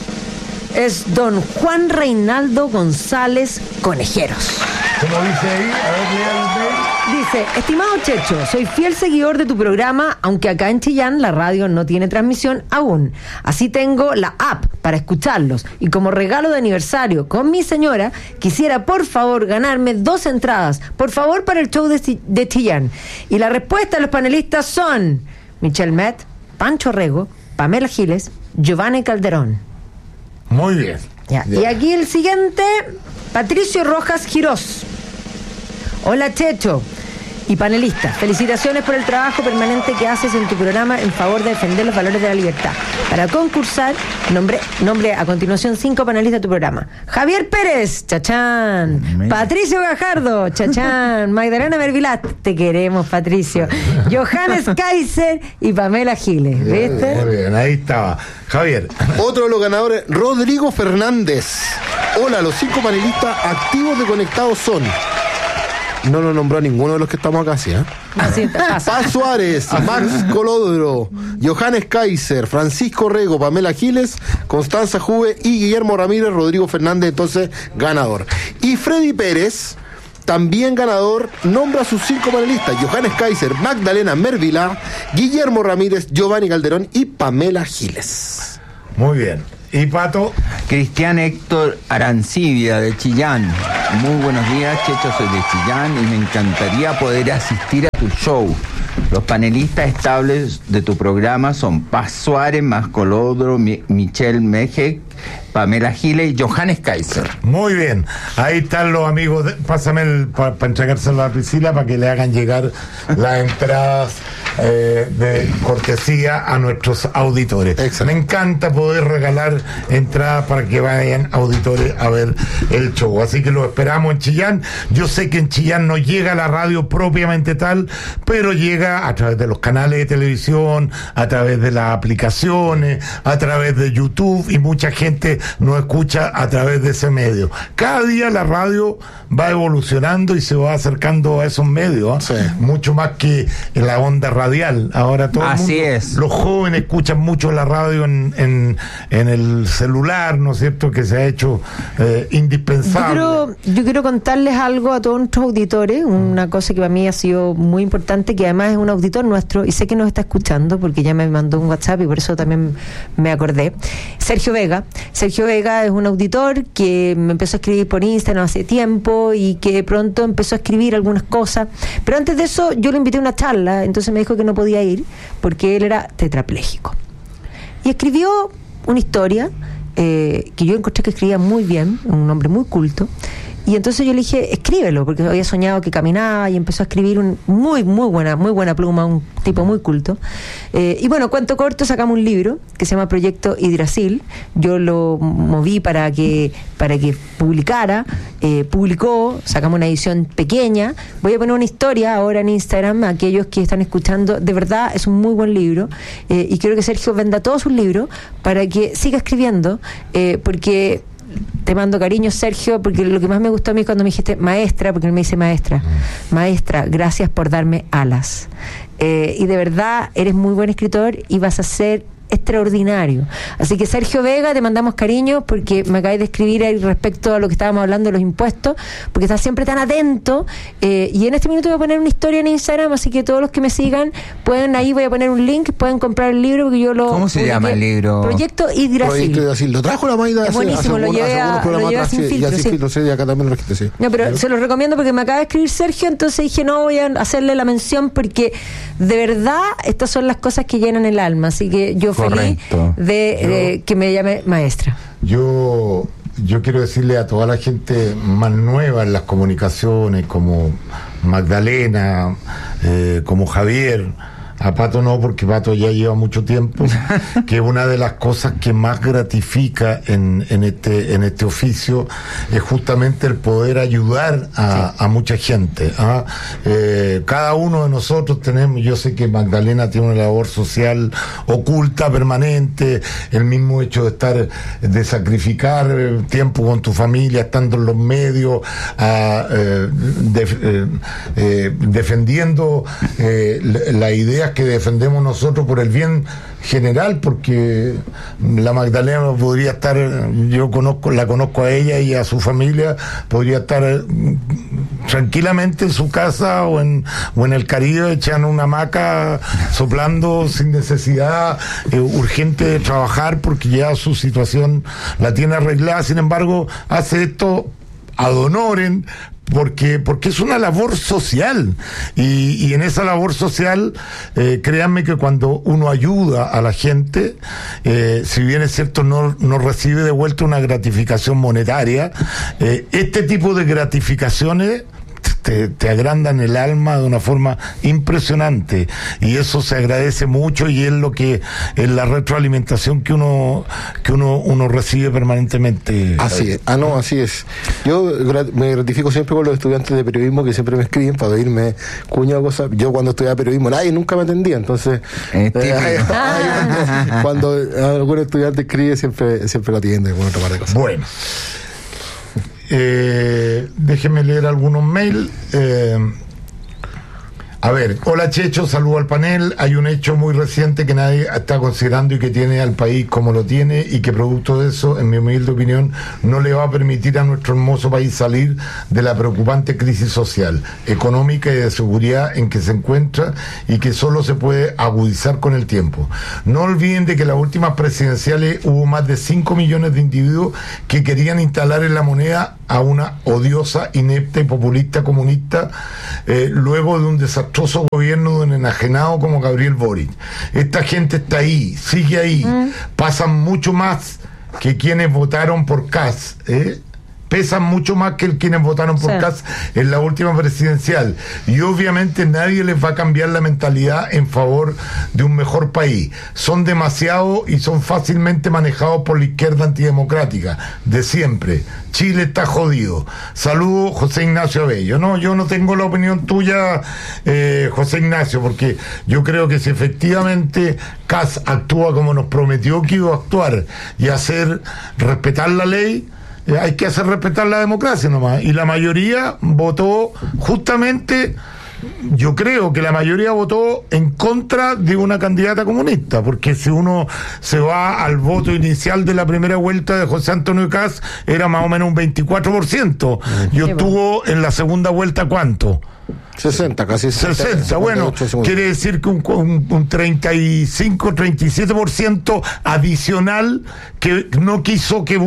es don Juan Reinaldo González Conejeros. Como dice ahí, a ver, lea el mail. Dice, estimado Checho, soy fiel seguidor de tu programa, aunque acá en Chillán la radio no tiene transmisión aún. Así tengo la app para escucharlos. Y como regalo de aniversario con mi señora, quisiera por favor ganarme dos entradas, por favor, para el show de, Chi- de Chillán. Y la respuesta de los panelistas son Michelle Met, Pancho Rego, Pamela Giles, Giovanni Calderón. Muy bien. Ya. Y aquí el siguiente, Patricio Rojas Girós. Hola Checho y panelistas, felicitaciones por el trabajo permanente que haces en tu programa en favor de defender los valores de la libertad. Para concursar, nombre, nombre a continuación cinco panelistas de tu programa: Javier Pérez, chachán; Patricio Gajardo, chachán; Magdalena Mervilat, te queremos Patricio; Johannes Kaiser y Pamela Giles. ¿Viste? Muy bien, ahí estaba. Javier. Otro de los ganadores, Rodrigo Fernández. Hola, los cinco panelistas activos de Conectados son no nos nombró a ninguno de los que estamos acá, ¿sí? ¿eh? Así está. Paz Suárez, Max Colodro, Johannes Kaiser, Francisco Rego, Pamela Giles, Constanza Juve y Guillermo Ramírez, Rodrigo Fernández, entonces ganador. Y Freddy Pérez, también ganador, nombra a sus cinco panelistas: Johannes Kaiser, Magdalena Mervilá, Guillermo Ramírez, Giovanni Calderón y Pamela Giles. Muy bien. ¿Y Pato? Cristian Héctor Arancibia, de Chillán. Muy buenos días, Checho, soy de Chillán y me encantaría poder asistir a tu show. Los panelistas estables de tu programa son Paz Suárez, Max Colodro, Mi- Michelle Mejek, Pamela Giles y Johannes Kaiser. Muy bien, ahí están los amigos. De, pásame el para pa entregárselo a Priscila para que le hagan llegar las entradas eh, de cortesía a nuestros auditores. Excelente. Me encanta poder regalar entradas para que vayan auditores a ver el show. Así que lo esperamos en Chillán. Yo sé que en Chillán no llega la radio propiamente tal, pero llega a través de los canales de televisión, a través de las aplicaciones, a través de YouTube, y mucha gente nos escucha a través de ese medio. Cada día la radio va evolucionando y se va acercando a esos medios, ¿eh? Sí. Mucho más que en la onda radial. Ahora todo Así el mundo, es. los jóvenes escuchan mucho la radio en, en, en el celular, ¿no es cierto? Que se ha hecho eh, indispensable. Yo quiero, yo quiero contarles algo a todos nuestros auditores, una cosa que para mí ha sido muy importante, que además es un auditor nuestro y sé que nos está escuchando porque ya me mandó un WhatsApp y por eso también me acordé. Sergio Vega. Sergio Vega es un auditor que me empezó a escribir por Instagram hace tiempo y que de pronto empezó a escribir algunas cosas, pero antes de eso yo lo invité a una charla, entonces me dijo que no podía ir porque él era tetrapléjico y escribió una historia eh, que yo encontré que escribía muy bien, un hombre muy culto. Y entonces yo le dije, escríbelo, porque había soñado que caminaba, y empezó a escribir un muy, muy buena, muy buena pluma, un tipo muy culto. Eh, y bueno, cuento corto, sacamos un libro que se llama Proyecto Hidrasil. Yo lo moví para que, para que publicara, eh, publicó, sacamos una edición pequeña. Voy a poner una historia ahora en Instagram a aquellos que están escuchando. De verdad, es un muy buen libro. Eh, y quiero que Sergio venda todos sus libros para que siga escribiendo, eh, porque... Te mando cariño, Sergio, porque lo que más me gustó a mí cuando me dijiste maestra, porque él me dice maestra, maestra, gracias por darme alas. Eh, y de verdad, eres muy buen escritor y vas a ser extraordinario. Así que Sergio Vega, te mandamos cariño porque me acabáis de escribir ahí respecto a lo que estábamos hablando de los impuestos, porque estás siempre tan atento, eh, y en este minuto voy a poner una historia en Instagram, así que todos los que me sigan pueden, ahí voy a poner un link, pueden comprar el libro porque yo lo... ¿Cómo se publiqué. llama el libro? Proyecto Hidrasil. Proyecto Hidrasil. Lo trajo la Maida. Es buenísimo, hace, lo hace llevé a, algunos lo llevé a sin atrás, filtro, sí, sí. filtro, sí, y acá también lo registré, sí. No, pero se lo recomiendo porque me acaba de escribir Sergio, entonces dije, no, voy a hacerle la mención porque de verdad estas son las cosas que llenan el alma, así que yo Correcto. feliz de, de que me llame maestra. Yo, yo quiero decirle a toda la gente más nueva en las comunicaciones, como Magdalena, eh, como Javier, a Pato no, porque Pato ya lleva mucho tiempo, que una de las cosas que más gratifica en, en este en este oficio es justamente el poder ayudar a, sí. a mucha gente. ¿ah? Eh, cada uno de nosotros tenemos, yo sé que Magdalena tiene una labor social oculta, permanente, el mismo hecho de estar, de sacrificar tiempo con tu familia, estando en los medios, a, eh, de, eh, eh, defendiendo eh, la idea que defendemos nosotros por el bien general, porque la Magdalena podría estar, yo conozco, la conozco a ella y a su familia, podría estar tranquilamente en su casa o en, o en el Caribe echando una hamaca, soplando sin necesidad eh, urgente de trabajar porque ya su situación la tiene arreglada. Sin embargo, hace esto ad honorem, porque porque es una labor social y, y en esa labor social eh, créanme que cuando uno ayuda a la gente, eh, si bien es cierto no, no recibe de vuelta una gratificación monetaria, eh, este tipo de gratificaciones Te, te agrandan el alma de una forma impresionante y eso se agradece mucho y es lo que es la retroalimentación que uno que uno uno recibe permanentemente. Así es, ah no, así es. Yo grat- me gratifico siempre con los estudiantes de periodismo que siempre me escriben para pedirme cuña o cosas. Yo cuando estudiaba periodismo nadie nunca me atendía, entonces eh, eh, cuando, cuando algún estudiante escribe siempre siempre lo atiende con otra parte de cosas. Bueno. eh, déjeme leer algunos mails. Eh, A ver, hola Checho, saludo al panel. Hay un hecho muy reciente que nadie está considerando y que tiene al país como lo tiene y que producto de eso, en mi humilde opinión, no le va a permitir a nuestro hermoso país salir de la preocupante crisis social, económica y de seguridad en que se encuentra y que solo se puede agudizar con el tiempo. No olviden de que en las últimas presidenciales hubo más de cinco millones de individuos que querían instalar en la moneda a una odiosa, inepta y populista comunista eh, luego de un desastroso gobierno de un enajenado como Gabriel Boric. Esta gente está ahí, sigue ahí, mm. pasan mucho más que quienes votaron por Kast, ¿eh? pesan mucho más que quienes votaron por sí. Kast en la última presidencial, y obviamente nadie les va a cambiar la mentalidad en favor de un mejor país. Son demasiados y son fácilmente manejados por la izquierda antidemocrática de siempre. Chile está jodido. Saludos, José Ignacio Abello. No, yo no tengo la opinión tuya, eh, José Ignacio, porque yo creo que si efectivamente Kast actúa como nos prometió que iba a actuar y hacer respetar la ley, hay que hacer respetar la democracia nomás, y la mayoría votó justamente, yo creo que la mayoría votó en contra de una candidata comunista, porque si uno se va al voto inicial de la primera vuelta de José Antonio Kast, era más o menos un veinticuatro por ciento, y obtuvo en la segunda vuelta ¿cuánto? sesenta, casi sesenta. sesenta, bueno, quiere decir que un, un, un treinta y cinco, treinta y siete por ciento adicional que no quiso que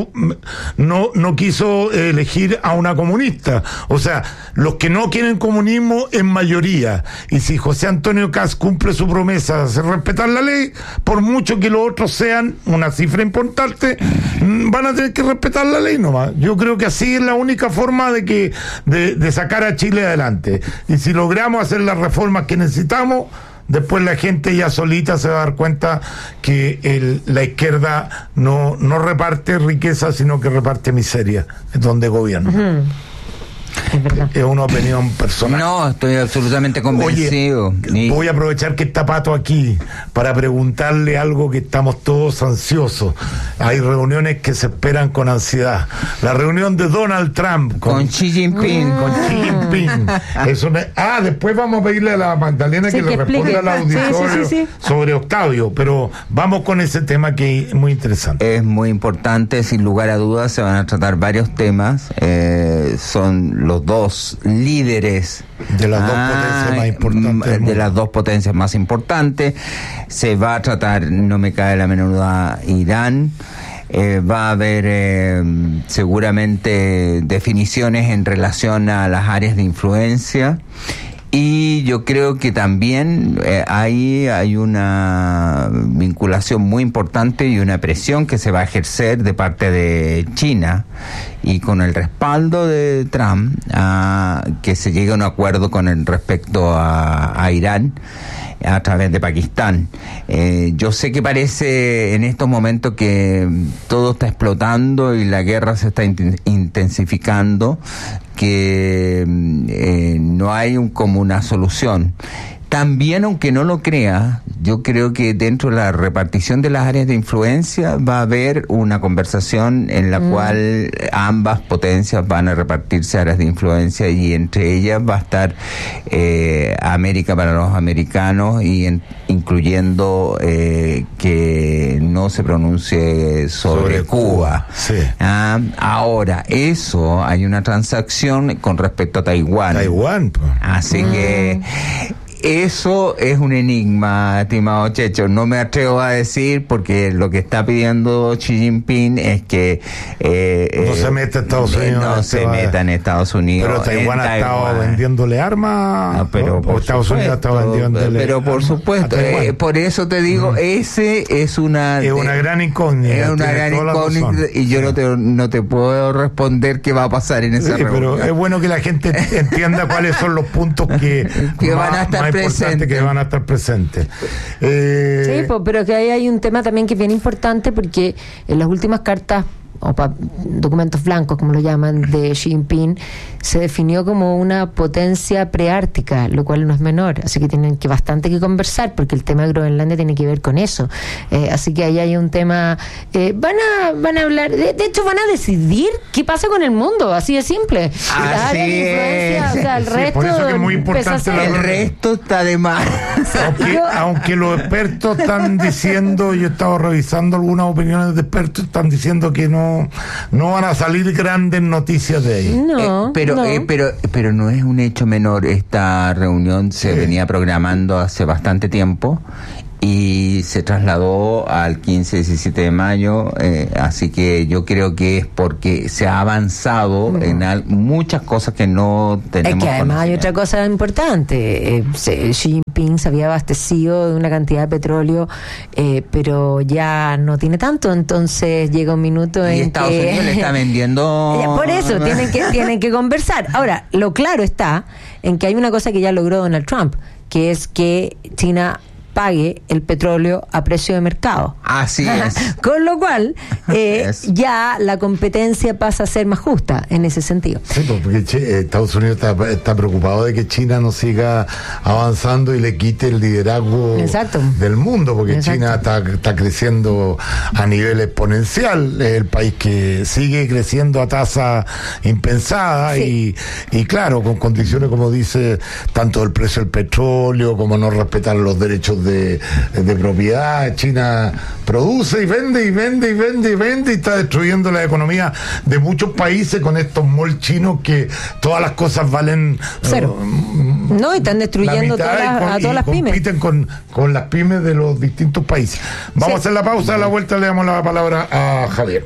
no, no quiso elegir a una comunista. O sea, los que no quieren comunismo en mayoría. Y si José Antonio Kast cumple su promesa de hacer respetar la ley, por mucho que los otros sean una cifra importante, van a tener que respetar la ley nomás. Yo creo que así es la única forma de que de, de sacar a Chile adelante. Y si logramos hacer las reformas que necesitamos, después la gente ya solita se va a dar cuenta que el, la izquierda no, no reparte riqueza, sino que reparte miseria, es donde gobierna. Uh-huh. Es verdad. Es una opinión personal. No, estoy absolutamente convencido. Oye, voy a aprovechar que está Pato aquí para preguntarle algo que estamos todos ansiosos. Hay reuniones que se esperan con ansiedad. La reunión de Donald Trump con, con Xi Jinping. Con Xi Jinping. Es una, ah, después vamos a pedirle a la Magdalena sí, que, que le responda al auditorio sí, sí, sí, sí. sobre Octavio, pero vamos con ese tema que es muy interesante. Es muy importante, sin lugar a dudas, se van a tratar varios temas. Eh, son los dos líderes de las ah, dos potencias más importantes de las dos potencias más importantes. Se va a tratar, no me cae la menor duda, Irán. Eh, va a haber eh, seguramente definiciones en relación a las áreas de influencia. Y yo creo que también eh, ahí hay una vinculación muy importante y una presión que se va a ejercer de parte de China, y con el respaldo de Trump, a que se llegue a un acuerdo con el respecto a, a Irán a través de Pakistán. Eh, yo sé que parece en estos momentos que todo está explotando y la guerra se está in- intensificando, que eh, no hay un, como una solución. También, aunque no lo crea, yo creo que dentro de la repartición de las áreas de influencia va a haber una conversación en la mm. cual ambas potencias van a repartirse áreas de influencia, y entre ellas va a estar eh, América para los americanos, y en, incluyendo eh, que no se pronuncie sobre, sobre Cuba. Cuba. Sí. Ah, ahora, eso, hay una transacción con respecto a Taiwán. Taiwán, pues. Así mm. que eso es un enigma, estimado Checho. No me atrevo a decir, porque lo que está pidiendo Xi Jinping es que eh, no eh, se meta en Estados Unidos. No se va. meta en Estados Unidos. Pero Taiwán ha estado vendiéndole armas. No, pero por Estados supuesto, Unidos ha estado vendiéndole. Pero por supuesto, eh, por eso te digo, mm. ese es una. Es una gran incógnita. Es una gran incógnita, y yo no te, no te puedo responder qué va a pasar en esa sí, reunión. Pero es bueno que la gente entienda cuáles son los puntos que, que más, van a estar presente. que van a estar presentes. Eh... Sí, pues, pero que ahí hay un tema también que es bien importante, porque en las últimas cartas o pa- documentos blancos, como lo llaman, de Xi Jinping, se definió como una potencia preártica, lo cual no es menor, así que tienen que bastante que conversar, porque el tema de Groenlandia tiene que ver con eso. Eh, así que ahí hay un tema, eh, van a van a hablar, de, de hecho van a decidir qué pasa con el mundo, así de simple. La área de influencia, o sea, el Sí, resto por eso que es muy empieza a importante ser- la- El resto está de más. Aunque, aunque los expertos están diciendo, yo he estado revisando algunas opiniones de expertos, están diciendo que no, no van a salir grandes noticias de ahí. No, Eh, pero, no. eh, pero, pero no es un hecho menor. Esta reunión se Sí. venía programando hace bastante tiempo y se trasladó al quince diecisiete de mayo, eh, así que yo creo que es porque se ha avanzado Mm. en al- muchas cosas que no Es tenemos que además hay conocimiento. otra cosa importante. Eh, se- Xi Jinping se había abastecido de una cantidad de petróleo, eh, pero ya no tiene tanto, entonces llega un minuto Y en Estados que... Unidos le está vendiendo... Ya, por eso, tienen que, tienen que conversar. Ahora, lo claro está en que hay una cosa que ya logró Donald Trump, que es que China pague el petróleo a precio de mercado. Así es. Con lo cual, eh, Es. ya la competencia pasa a ser más justa en ese sentido. Sí, pues, porque Chi- eh, Estados Unidos está, está preocupado de que China no siga avanzando y le quite el liderazgo Exacto. del mundo, porque Exacto. China está, está creciendo a nivel exponencial, es el país que sigue creciendo a tasa impensada Sí. y, y claro, con condiciones como dice, tanto del precio del petróleo como no respetar los derechos de, de propiedad. China produce y vende y vende y vende y vende y está destruyendo la economía de muchos países con estos malls chinos que todas las cosas valen Cero. uh, No, y están la destruyendo mitad todas y las- con- a y todas las pymes. compiten con, con las pymes de los distintos países. Vamos Sí. a hacer la pausa, a la vuelta le damos la palabra a Javier.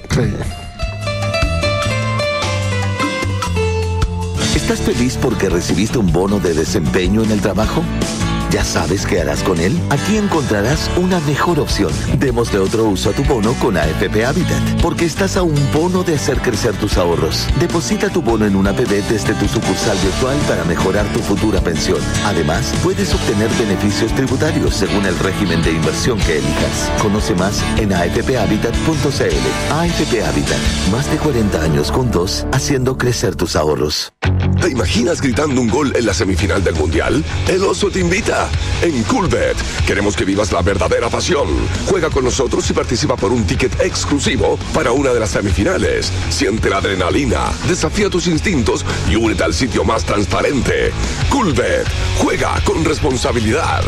¿Estás feliz porque recibiste un bono de desempeño en el trabajo? ¿Ya sabes qué harás con él? Aquí encontrarás una mejor opción. Démosle otro uso a tu bono con A F P Habitat, porque estás a un bono de hacer crecer tus ahorros. Deposita tu bono en una A P B desde tu sucursal virtual para mejorar tu futura pensión. Además, puedes obtener beneficios tributarios según el régimen de inversión que elijas. Conoce más en a f p habitat punto c l. A F P Habitat, más de cuarenta años juntos, haciendo crecer tus ahorros. ¿Te imaginas gritando un gol en la semifinal del Mundial? El Oso te invita. En Coolbet queremos que vivas la verdadera pasión. Juega con nosotros y participa por un ticket exclusivo para una de las semifinales. Siente la adrenalina, desafía tus instintos y únete al sitio más transparente. Coolbet. Juega con responsabilidad.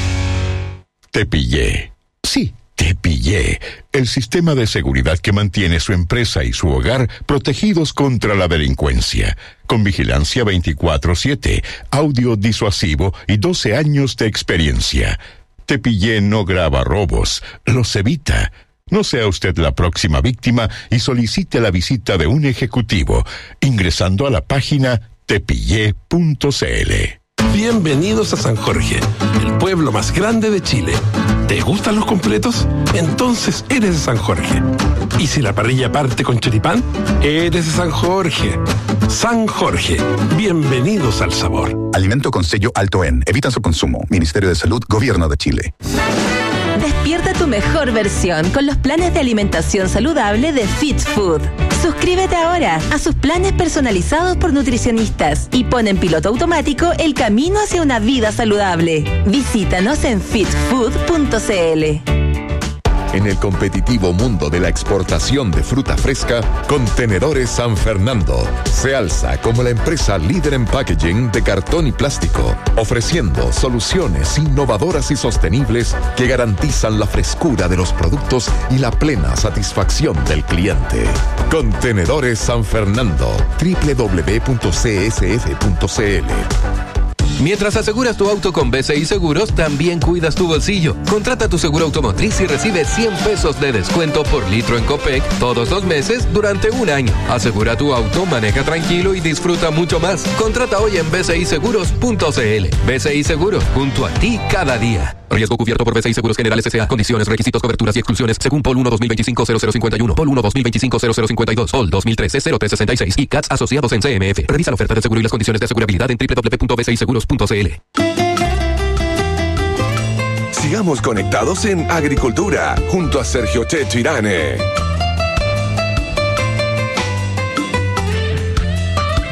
Te pillé. Sí, te pillé. El sistema de seguridad que mantiene su empresa y su hogar protegidos contra la delincuencia. Con vigilancia veinticuatro siete, audio disuasivo y doce años de experiencia. Te pillé no graba robos, los evita. No sea usted la próxima víctima y solicite la visita de un ejecutivo ingresando a la página tepillé punto c l. Bienvenidos a San Jorge, el pueblo más grande de Chile. ¿Te gustan los completos? Entonces eres de San Jorge. ¿Y si la parrilla parte con choripán? Eres de San Jorge. San Jorge, bienvenidos al sabor. Alimento con sello alto en. Evita su consumo. Ministerio de Salud, Gobierno de Chile. Despierta tu mejor versión con los planes de alimentación saludable de Fit Food. Suscríbete ahora a sus planes personalizados por nutricionistas y pon en piloto automático el camino hacia una vida saludable. Visítanos en fit food punto c l. En el competitivo mundo de la exportación de fruta fresca, Contenedores San Fernando se alza como la empresa líder en packaging de cartón y plástico, ofreciendo soluciones innovadoras y sostenibles que garantizan la frescura de los productos y la plena satisfacción del cliente. Contenedores San Fernando, doble u doble u doble u punto c s f punto c l. Mientras aseguras tu auto con B C I Seguros, también cuidas tu bolsillo. Contrata tu seguro automotriz y recibe cien pesos de descuento por litro en Copec todos los meses durante un año. Asegura tu auto, maneja tranquilo y disfruta mucho más. Contrata hoy en b c i seguros punto c l. B C I Seguros, junto a ti cada día. Riesgo cubierto por B C I Seguros Generales S A. Condiciones, requisitos, coberturas y exclusiones según Pol uno dos mil veinticinco cero cero cincuenta y uno, Pol uno dos mil veinticinco cero cero cincuenta y dos, Pol dos mil trece cero tres sesenta y seis y C A T S asociados en C M F. Revisa la oferta de seguro y las condiciones de asegurabilidad en doble u doble u doble u punto b c i seguros punto c l. Sigamos conectados en Agricultura junto a Sergio Checho Irane.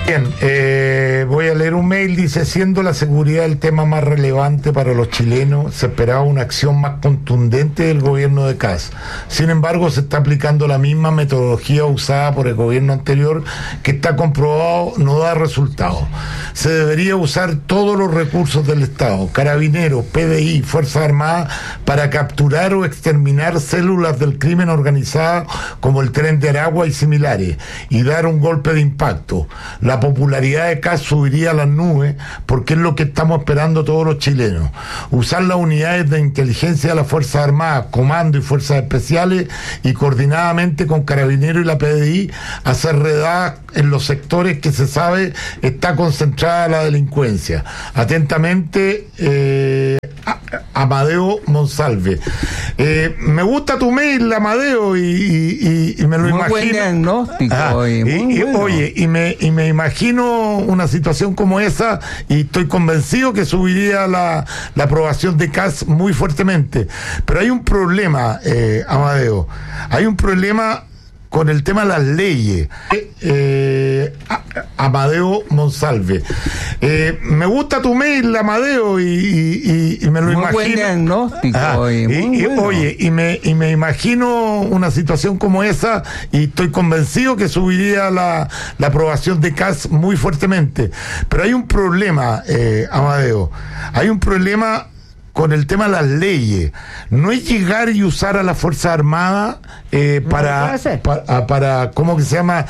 Bien, eh, voy a leer un mail, dice, siendo la seguridad el tema más relevante para los chilenos, se esperaba una acción más contundente del gobierno de Kast. Sin embargo, se está aplicando la misma metodología usada por el gobierno anterior, que está comprobado no da resultados. Se debería usar todos los recursos del Estado, Carabineros, P D I, Fuerzas Armadas, para capturar o exterminar células del crimen organizado como el Tren de Aragua y similares, y dar un golpe de impacto. La popularidad de Kast subiría a las nubes, porque es lo que estamos esperando todos los chilenos. Usar las unidades de inteligencia de las Fuerzas Armadas, Comando y Fuerzas Especiales, y coordinadamente con Carabineros y la P D I, hacer redadas en los sectores que se sabe está concentrada la delincuencia. Atentamente, eh, Amadeo Monsalve. Eh, me gusta tu mail, Amadeo, y, y, y me lo muy imagino. Buen diagnóstico. Ah, y, y, y, bueno. Oye, y me, y me imagino una situación como esa, y estoy convencido que subiría la, la aprobación de Kast muy fuertemente. Pero hay un problema, eh, Amadeo. Hay un problema con el tema de las leyes. Eh, Amadeo Monsalve. Eh, me gusta tu mail, Amadeo, y, y, y me lo muy imagino. Buen diagnóstico. Ah, y, y, y, bueno. Oye, y me, y me imagino una situación como esa, y estoy convencido que subiría la, la aprobación de Kast muy fuertemente. Pero hay un problema, eh, Amadeo. Hay un problema con el tema de las leyes. No es llegar y usar a la Fuerza Armada eh, para, para, para, ¿cómo que se llama?